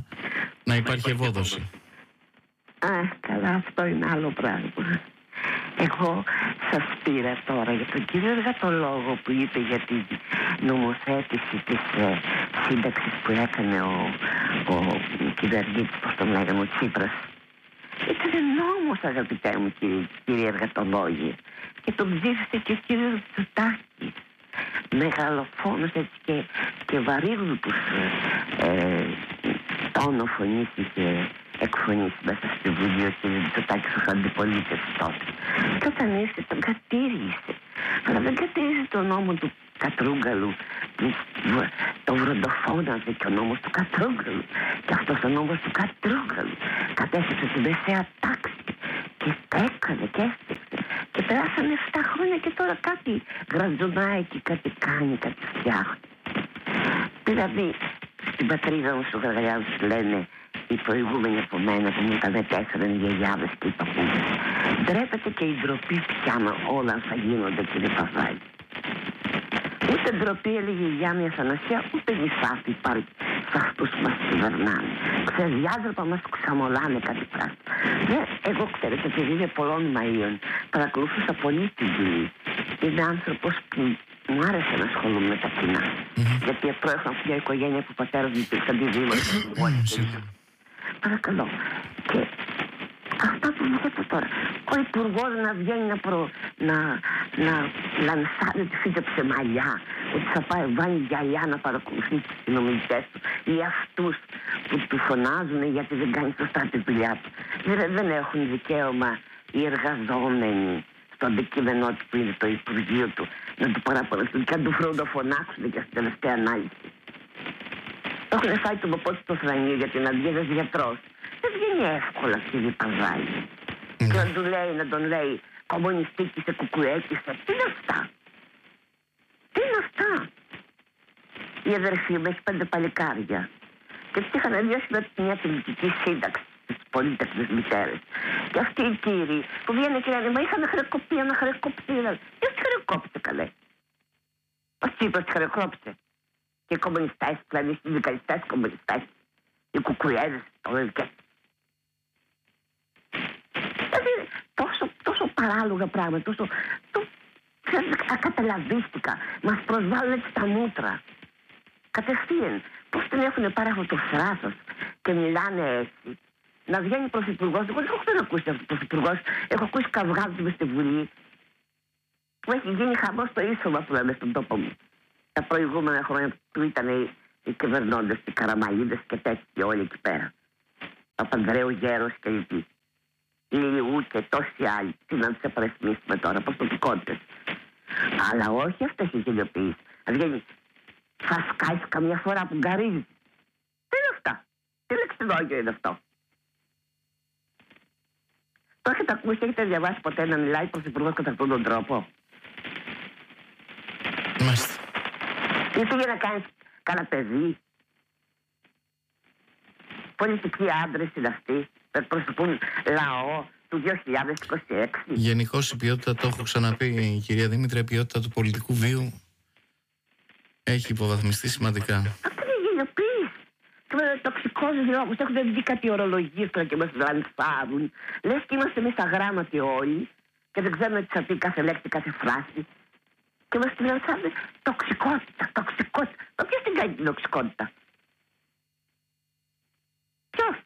να υπάρχει ευόδοση. Καλά, αυτό είναι άλλο πράγμα. Εγώ σας πήρα τώρα για τον κύριο Εργατολόγο που είπε για την νομοθέτηση της σύνταξης που έκανε ο κυβερνήτης, πώς τον λέγαμε, ο Τσίπρας. Ήταν νόμος, αγαπητέ μου κύριε Εργατολόγοι, και τον ψήφισε και ο κύριος Τσουτάκης. Μεγαλοφόνος έτσι και βαρύγλουτους τόνο φωνής είχε εκφωνήσει μέσα στη Βουλή ο κ. Τσουτάκης ως αντιπολίτευση τότε. Και όταν ήρθε τον κατήργησε. Αλλά δεν κατήργησε τον νόμο του Κατρούγκαλου, το βροντοφώναζε και ο νόμος του Κατρούγκαλου. Και αυτός ο νόμος του Κατρούγκαλου κατέστρεψε την μεσαία τάξη και τα έκανε και έστρεψε. Και περάσανε 7 χρόνια και τώρα κάτι γραντζουνάει και κάτι κάνει, κάτι φτιάχνει. Δηλαδή, στην πατρίδα μου στο Γαργαλιάδος λένε οι προηγούμενοι από μένα που μου ήταν 4 γιαγιάδες και οι παππούδες. Ντρέπεται και η ντροπή πιάνω όλα θα γίνονται, κύριε Παπαδάκη. Ούτε ντροπή, έλεγε η Γιάννη Αθανασία, ούτε νησάφη υπάρχει σε αυτούς που μας κυβερνάνε. Ξεδιάδροπα μας ξαμολάνε κάτι πράγμα. Εγώ ξέρετε, επειδή είμαι πολλών Μαΐων, παρακολουθούσα πολύ τη Βουλή. Είμαι άνθρωπος που μου άρεσε να ασχολούμαι με τα κοινά. Γιατί προέρχομαι από μια οικογένεια που ο πατέρας μου υπήρξε αντιδήμαρχος. Παρακαλώ. Και αυτά που μου λέτε τώρα, ο υπουργός να βγαίνει να λανσάρει τη φύτεψε μαλλιά, ότι θα πάει βάλει γυαλιά να παρακολουθεί τους συνομιλητές του ή αυτούς που του φωνάζουν γιατί δεν κάνει σωστά τη δουλειά του. Δεν έχουν δικαίωμα οι εργαζόμενοι στο αντικείμενό του που είναι το Υπουργείο του να του παραπονεθούν και να του φροντοφωνάξουν και στην τελευταία ανάλυση. Έχουν φάει τον ποπό του στο θρανείο για την αδειέδες γιατρός. Δεν βγαίνει εύκολα, κύριε Παζάλη. Και να τον λέει κομμουνιστή σε κουκουέκη. Τι είναι αυτά? Τι είναι αυτά? Η αδερφή μου έχει 5 παλικάρια. Και τις είχαν διώσει με μια πολιτική σύνταξη στις πολίτες μητέρες. Και αυτοί οι κύριοι που βγαίνουν και λένε, μα είχαμε χρεοκοπεί, ένα χρεοκοπεί. Τι χρεοκόπησε καλέ? Ο Τσίπρας χρεοκόπησε. Και οι κομμουνιστές, δηλαδή οι συνδικαλιστές κομμουνιστές, οι κουκουέδες, το λευκές. Δηλαδή τόσο παράλογα πράγματα, τόσο ακαταλαβίστηκα. Μας προσβάλλουν έτσι τα μούτρα. Κατευθείαν. Πώς τον έχουν πάρει αυτό το θράσος και μιλάνε έτσι. Να βγαίνει πρωθυπουργός. Εγώ δεν έχω ακούσει αυτό το πρωθυπουργός. Έχω ακούσει καυγάδες μες στη Βουλή. Που έχει γίνει χαμός στο ίσωμα που λέμε στον τόπο μου. Τα προηγούμενα χρόνια που ήταν οι κυβερνώντες, οι Καραμαλίδες και τέτοιοι όλοι εκεί πέρα. Παπανδρέου Γέρος και λοιποί. Λιού και τόσοι άλλοι. Τι να τους επαρεθμίσουμε τώρα, προσωπικότητες. Αλλά όχι αυτές οι γελιοποιήσεις. Δηλαδή, θα σκάεις καμιά φορά που γκαρίζει. Τι είναι αυτά? Τι λεξιδόγιο είναι αυτό? Το έχετε ακούσει, έχετε διαβάσει ποτέ να μιλάει πρωθυπουργός κατά αυτόν τον τρόπο? Μάλιστα. Ή πήγε να κάνεις κανένα παιδί? Πολιτικοί άντρες είναι αυτοί που εκπροσωπούν λαό του 2026. Γενικώς η ποιότητα, το έχω ξαναπεί η κυρία Δήμητρα, η ποιότητα του πολιτικού βίου έχει υποβαθμιστεί σημαντικά. Αυτό είναι γελιοποίηση. Και με τοξικός λόγος έχουν βγει κάτι ορολογίες τώρα και μας λανσάρουν. Λες και είμαστε εμείς αγράμματοι όλοι και δεν ξέρουμε τι θα πει κάθε λέξη, κάθε φράση. Και μας την λανσάρουν τοξικότητα, τοξικότητα. Μα ποιος την κάνει την τοξικότητα? Ποιος?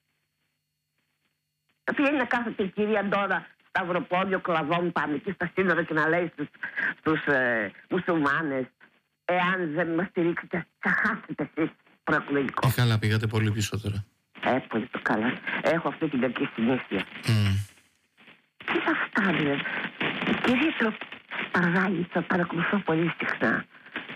Θα πηγαίνει να κάθεται η κυρία Ντόρα σταυροπόδιο κλαβών πάνω εκεί στα σύνορα και να λέει στους μουσουλμάνες, εάν δεν μας στηρίξετε θα χάσετε εσείς προεκλογικό. Καλά, πήγατε πολύ πίσω τώρα. Πολύ το καλά. Έχω αυτή την κακή συνήθεια. Τι είναι αυτά δηλαδή? Κυρία Παραγάλη, θα παρακολουθώ πολύ συχνά.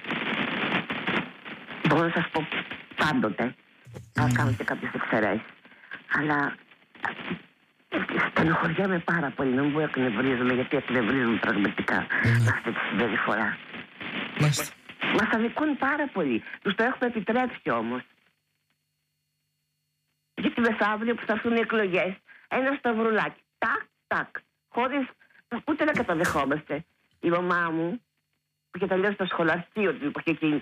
Μπορώ να σας πω πάντοτε. Θα κάνω και κάποιες εξαιρέσεις. Αλλά στενοχωριέμαι πάρα πολύ. Να μου εκνευρίζομαι, γιατί εκνευρίζομαι πραγματικά αυτή τη συμπεριφορά. Μας αδικούν πάρα πολύ. Τους το έχουμε επιτρέψει όμως. Γιατί μεθαύριο που θα έρθουν οι εκλογές, ένα σταυρουλάκι. Τάκ, τάκ. Χωρίς ούτε να καταδεχόμαστε. Η μαμά μου, που είχε τελειώσει το σχολαστείο την εποχή εκείνη,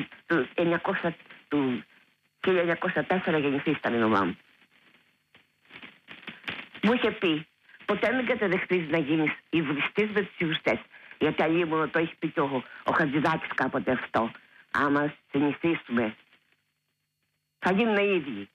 του 1904 γεννηθής ήταν η μαμά μου. Μου είχε πει, ποτέ μην καταδεχτείς να γίνεις υβριστής με τους υβριστές. Γιατί αλλήμον το έχει πει και ο Χατζηδάκης κάποτε αυτό. Άμα συνηθίσουμε, θα γίνουμε οι ίδιοι.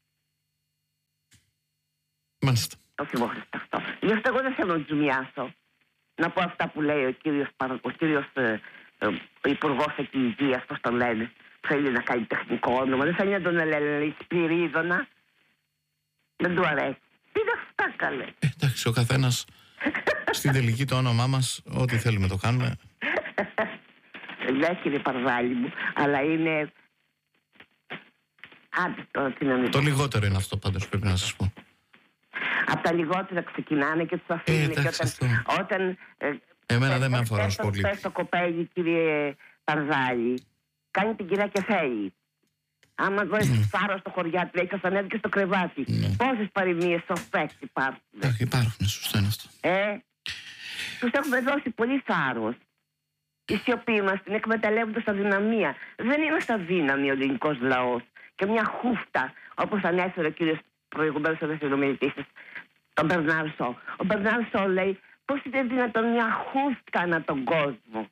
Μάλιστα. Το θυμόχριστο αυτό. Γι' αυτό εγώ δεν θέλω να τζουμιάσω. Να πω αυτά που λέει ο κύριος Υπουργός εκεί Υγείας, πώς το λένε. Θέλει να κάνει τεχνικό όνομα, δεν θέλει να τον λέει Σπυρίδωνα. Δεν του αρέσει. Τι είναι αυτά, καλέ. Εντάξει, ο καθένας στην τελική το όνομά μας, ό,τι θέλουμε το κάνουμε. Δεν κύριε Παρβάλη μου, αλλά είναι... Το λιγότερο είναι αυτό πάντως, πρέπει να σας πω. Από τα λιγότερα ξεκινάνε και τους αφήνουν. Και όταν εμένα δεν με αφορά πολύ. Πες το κοπέλι, κύριε Παρβάλη, κάνει την κυρία και θέλει. Άμα δώσεις φάρο στο χωριά του, λέει, θα ανέβει και στο κρεβάτι. Πόσες παροιμίες σοφές υπάρχουν. Υπάρχουν, σωστό είναι αυτό. Τους έχουμε δώσει πολύ θάρρος. Η σιωπή μας την εκμεταλλεύοντας αδυναμία. Δεν είμαστε αδύναμοι ο ελληνικός λαός. Και μια χούφτα, όπως ανέφερε ο κύριος προηγουμένως ο συνομιλητής σας, τον Μπερνάρ Σο. Ο Μπερνάρ Σο λέει πώς είναι δυνατόν μια χούφτα ανά τον κόσμο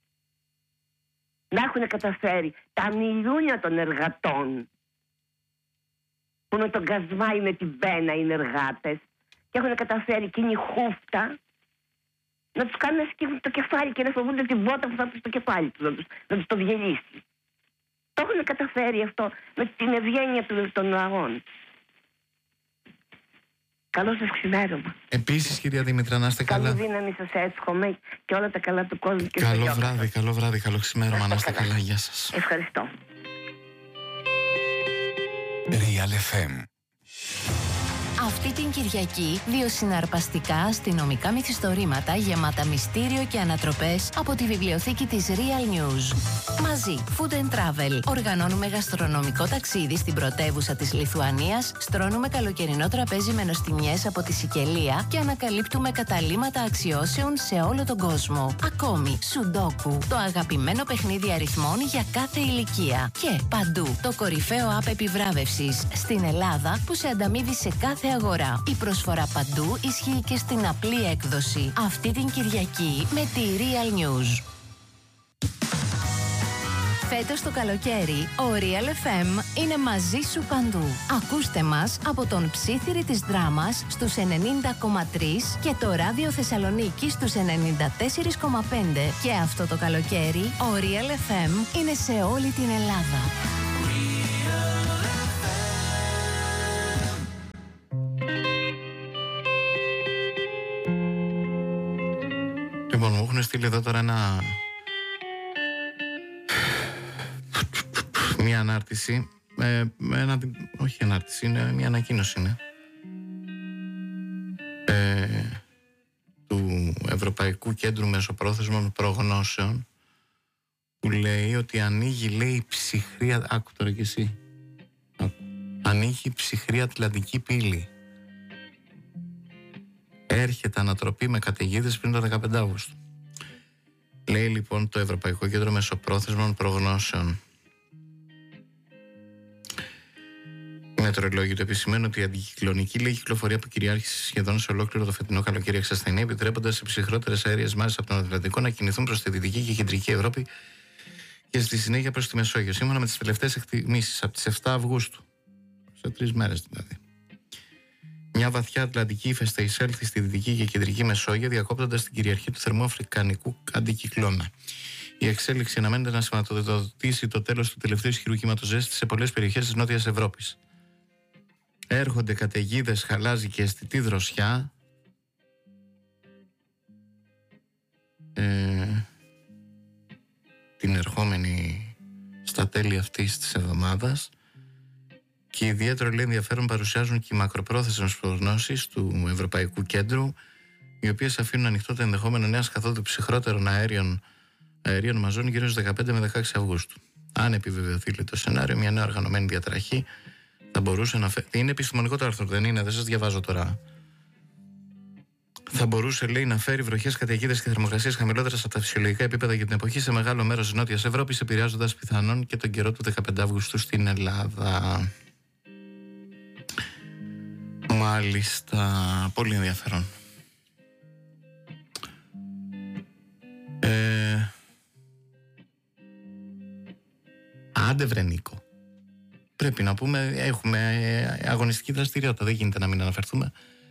να έχουν καταφέρει τα μιλούνια των εργατών που με τον Κασμάη με την Μπένα είναι εργάτες και έχουν καταφέρει εκείνη η χούφτα να τους κάνουν να σκύβουν το κεφάλι και να φοβούνται την βότα που θα έρθει στο κεφάλι τους, να τους το διελύσει. Το έχουν καταφέρει αυτό με την ευγένεια των λαών. Καλό σας ξημέρωμα. Επίσης, κυρία Δήμητρα, να είστε καλά. Καλή δύναμη σας εύχομαι και όλα τα καλά του κόσμου. Και καλό βράδυ, καλό ξημέρωμα. Να είστε καλά. Γεια σας. Ευχαριστώ. Real FM. Αυτή την Κυριακή, 2 συναρπαστικά αστυνομικά μυθιστορήματα γεμάτα μυστήριο και ανατροπές από τη βιβλιοθήκη της Real News. Μαζί, Food and Travel. Οργανώνουμε γαστρονομικό ταξίδι στην πρωτεύουσα της Λιθουανίας, στρώνουμε καλοκαιρινό τραπέζι με νοστιμιές από τη Σικελία και ανακαλύπτουμε καταλύματα αξιώσεων σε όλο τον κόσμο. Ακόμη, Σουντόκου, το αγαπημένο παιχνίδι αριθμών για κάθε ηλικία. Και παντού, το κορυφαίο app επιβράβευσης στην Ελλάδα που σε ανταμείβει σε κάθε αγορά. Η προσφορά παντού ισχύει και στην απλή έκδοση. Αυτή την Κυριακή με τη Real News. Φέτος το καλοκαίρι, ο Real FM είναι μαζί σου παντού. Ακούστε μας από τον Ψήθυρη της Δράμας στους 90,3 και το Ράδιο Θεσσαλονίκη στους 94,5. Και αυτό το καλοκαίρι, ο Real FM είναι σε όλη την Ελλάδα. Λοιπόν, μου έχουν στείλει εδώ τώρα μια ανάρτηση, όχι ανάρτηση, είναι μια ανακοίνωση είναι, του Ευρωπαϊκού Κέντρου Μεσοπρόθεσμων Προγνώσεων, που λέει ότι ανοίγει, λέει, ψυχρή, άκου τώρα κι εσύ, ανοίγει ψυχρή Ατλαντική πύλη. Έρχεται ανατροπή με καταιγίδες πριν το 15 Αύγουστου. Λέει λοιπόν το Ευρωπαϊκό Κέντρο Μεσοπρόθεσμων Προγνώσεων. Οι μετεωρολόγοι του επισημαίνουν ότι η αντικυκλωνική, λέει, κυκλοφορία που κυριάρχησε σχεδόν σε ολόκληρο το φετινό καλοκαίρι εξασθενεί, επιτρέποντας σε ψυχρότερες αέριες μάζες από τον Ατλαντικό να κινηθούν προς τη Δυτική και Κεντρική Ευρώπη και στη συνέχεια προς τη Μεσόγειο. Σύμφωνα με τις τελευταίες εκτιμήσεις, από τις 7 Αυγούστου, σε 3 μέρες δηλαδή, μια βαθιά ατλαντική ύφεστα εισέλθει στη Δυτική και Κεντρική Μεσόγειο, διακόπτοντας την κυριαρχία του θερμού αφρικανικού αντικυκλώνα. Η εξέλιξη αναμένεται να σηματοδοτήσει το τέλος του τελευταίου ισχυρού κύματος ζέστη σε πολλές περιοχές της Νότιας Ευρώπης. Έρχονται καταιγίδες, χαλάζι και αισθητή δροσιά. Την ερχόμενη στα τέλη αυτής της εβδομάδας. Και ιδιαίτερο, λέει, ενδιαφέρον παρουσιάζουν και οι μακροπρόθεσμες προγνώσεις του Ευρωπαϊκού Κέντρου, οι οποίες αφήνουν ανοιχτό το ενδεχόμενο νέας καθόδου ψυχρότερων αερίων μαζών γύρω στις 15 με 16 Αυγούστου. Αν επιβεβαιωθεί, λέει, το σενάριο, μια νέα οργανωμένη διαταραχή θα μπορούσε να φέρει. Είναι επιστημονικό το άρθρο, δεν είναι, δεν σας διαβάζω τώρα. Θα μπορούσε, λέει, να φέρει βροχές, καταιγίδες και θερμοκρασίες χαμηλότερες από τα φυσιολογικά επίπεδα για την εποχή σε μεγάλο μέρος της Νότιας Ευρώπης, επηρεάζοντας πιθανόν και τον καιρό του 15 Αυγούστου στην Ελλάδα. Μάλιστα, πολύ ενδιαφέρον. Άντε βρε Νίκο. Πρέπει να πούμε, έχουμε αγωνιστική δραστηριότητα, δεν γίνεται να μην αναφερθούμε.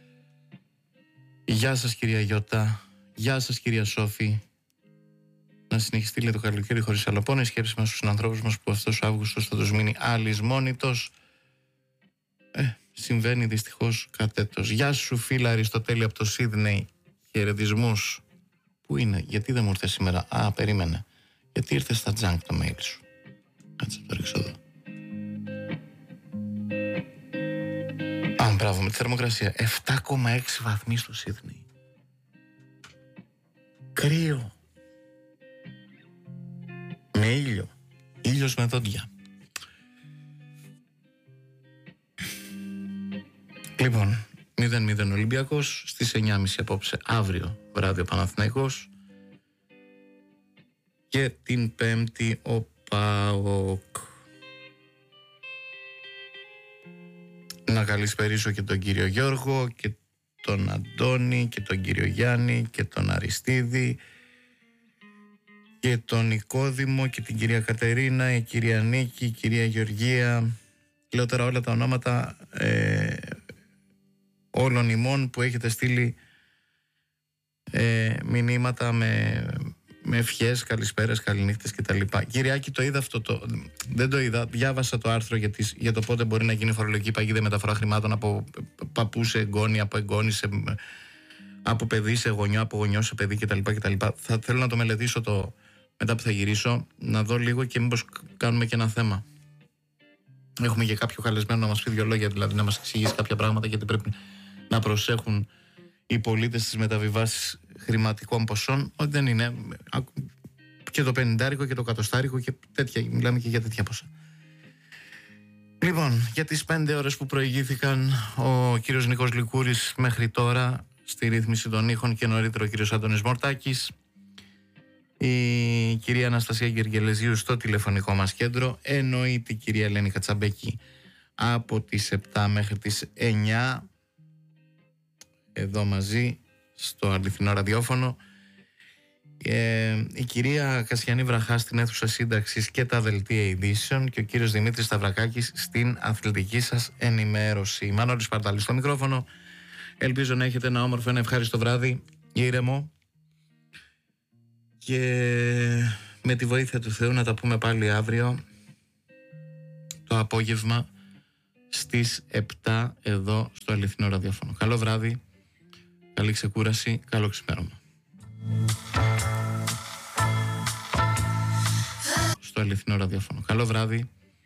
Γεια σας κυρία Γιώτα, γεια σας κυρία Σόφη. Να συνεχιστεί λέει το καλοκαίρι χωρίς αλλοπών, η σκέψη μας στους ανθρώπους μας που αυτός ο Αύγουστος θα τους μείνει αλυσμόνητος. Συμβαίνει δυστυχώς κατέτος. Γεια σου φίλα Αριστοτέλη από το Σίδνεϊ, χαιρετισμούς. Πού είναι, γιατί δεν μου ήρθε σήμερα? Περίμενε. Γιατί ήρθε στα junk το mail σου? Κάτσε το ρίξω εδώ. Μπράβο, με τη θερμοκρασία 7,6 βαθμοί στο Σίδνεϊ. Κρύο. Με ήλιο. Ήλιος με δόντια. Λοιπόν, 0-0 Ολυμπιακός. Στις 9.30 απόψε, αύριο βράδυ ο Παναθηναϊκός. Και την Πέμπτη ο ΠΑΟΚ. Να καλησπερίσω και τον κύριο Γιώργο και τον Αντώνη και τον κύριο Γιάννη και τον Αριστίδη και τον Νικόδημο και την κυρία Κατερίνα, η κυρία Νίκη, η κυρία Γεωργία. Λέω τώρα όλα τα ονόματα όλων ημών που έχετε στείλει μηνύματα με ευχές, καλησπέρες, καληνύχτες κτλ. Κυριάκη, το είδα αυτό, δεν το είδα. Διάβασα το άρθρο για το πότε μπορεί να γίνει φορολογική παγίδα μεταφορά χρημάτων από παππού σε εγγόνι, από εγγόνι από παιδί σε γονιό, από γονιό σε παιδί κτλ. Θα θέλω να το μελετήσω μετά που θα γυρίσω, να δω λίγο και μήπως κάνουμε και ένα θέμα. Έχουμε και κάποιο καλεσμένο να μας πει δύο λόγια, δηλαδή να μας εξηγήσει κάποια πράγματα, γιατί πρέπει να προσέχουν οι πολίτες στις μεταβιβάσεις χρηματικών ποσών, ότι δεν είναι και το 50 και το 100 και τέτοια, μιλάμε και για τέτοια ποσά. Λοιπόν, για τις 5 ώρες που προηγήθηκαν, ο κύριος Νίκος Λικούρης μέχρι τώρα στη ρύθμιση των ήχων και νωρίτερα ο κύριος Άντωνης Μορτάκης, η κυρία Αναστασία Γεργελεζίου στο τηλεφωνικό μας κέντρο, εννοείται η κυρία Ελένη Κατσαμπέκη από τις 7 μέχρι τις 9 εδώ μαζί στο αληθινό ραδιόφωνο, η κυρία Κασιανή Βραχά στην αίθουσα σύνταξης και τα δελτία ειδήσεων και ο κύριος Δημήτρης Σταυρακάκης στην αθλητική σας ενημέρωση. Μανώλης Παρτάλης στο μικρόφωνο. Ελπίζω να έχετε ένα όμορφο, ένα ευχάριστο βράδυ, ήρεμο, και με τη βοήθεια του Θεού να τα πούμε πάλι αύριο το απόγευμα στις 7 εδώ στο αληθινό ραδιόφωνο. Καλό βράδυ, καλή ξεκούραση, καλό ξημέρωμα. Στο αληθινό ραδιόφωνο. Καλό βράδυ.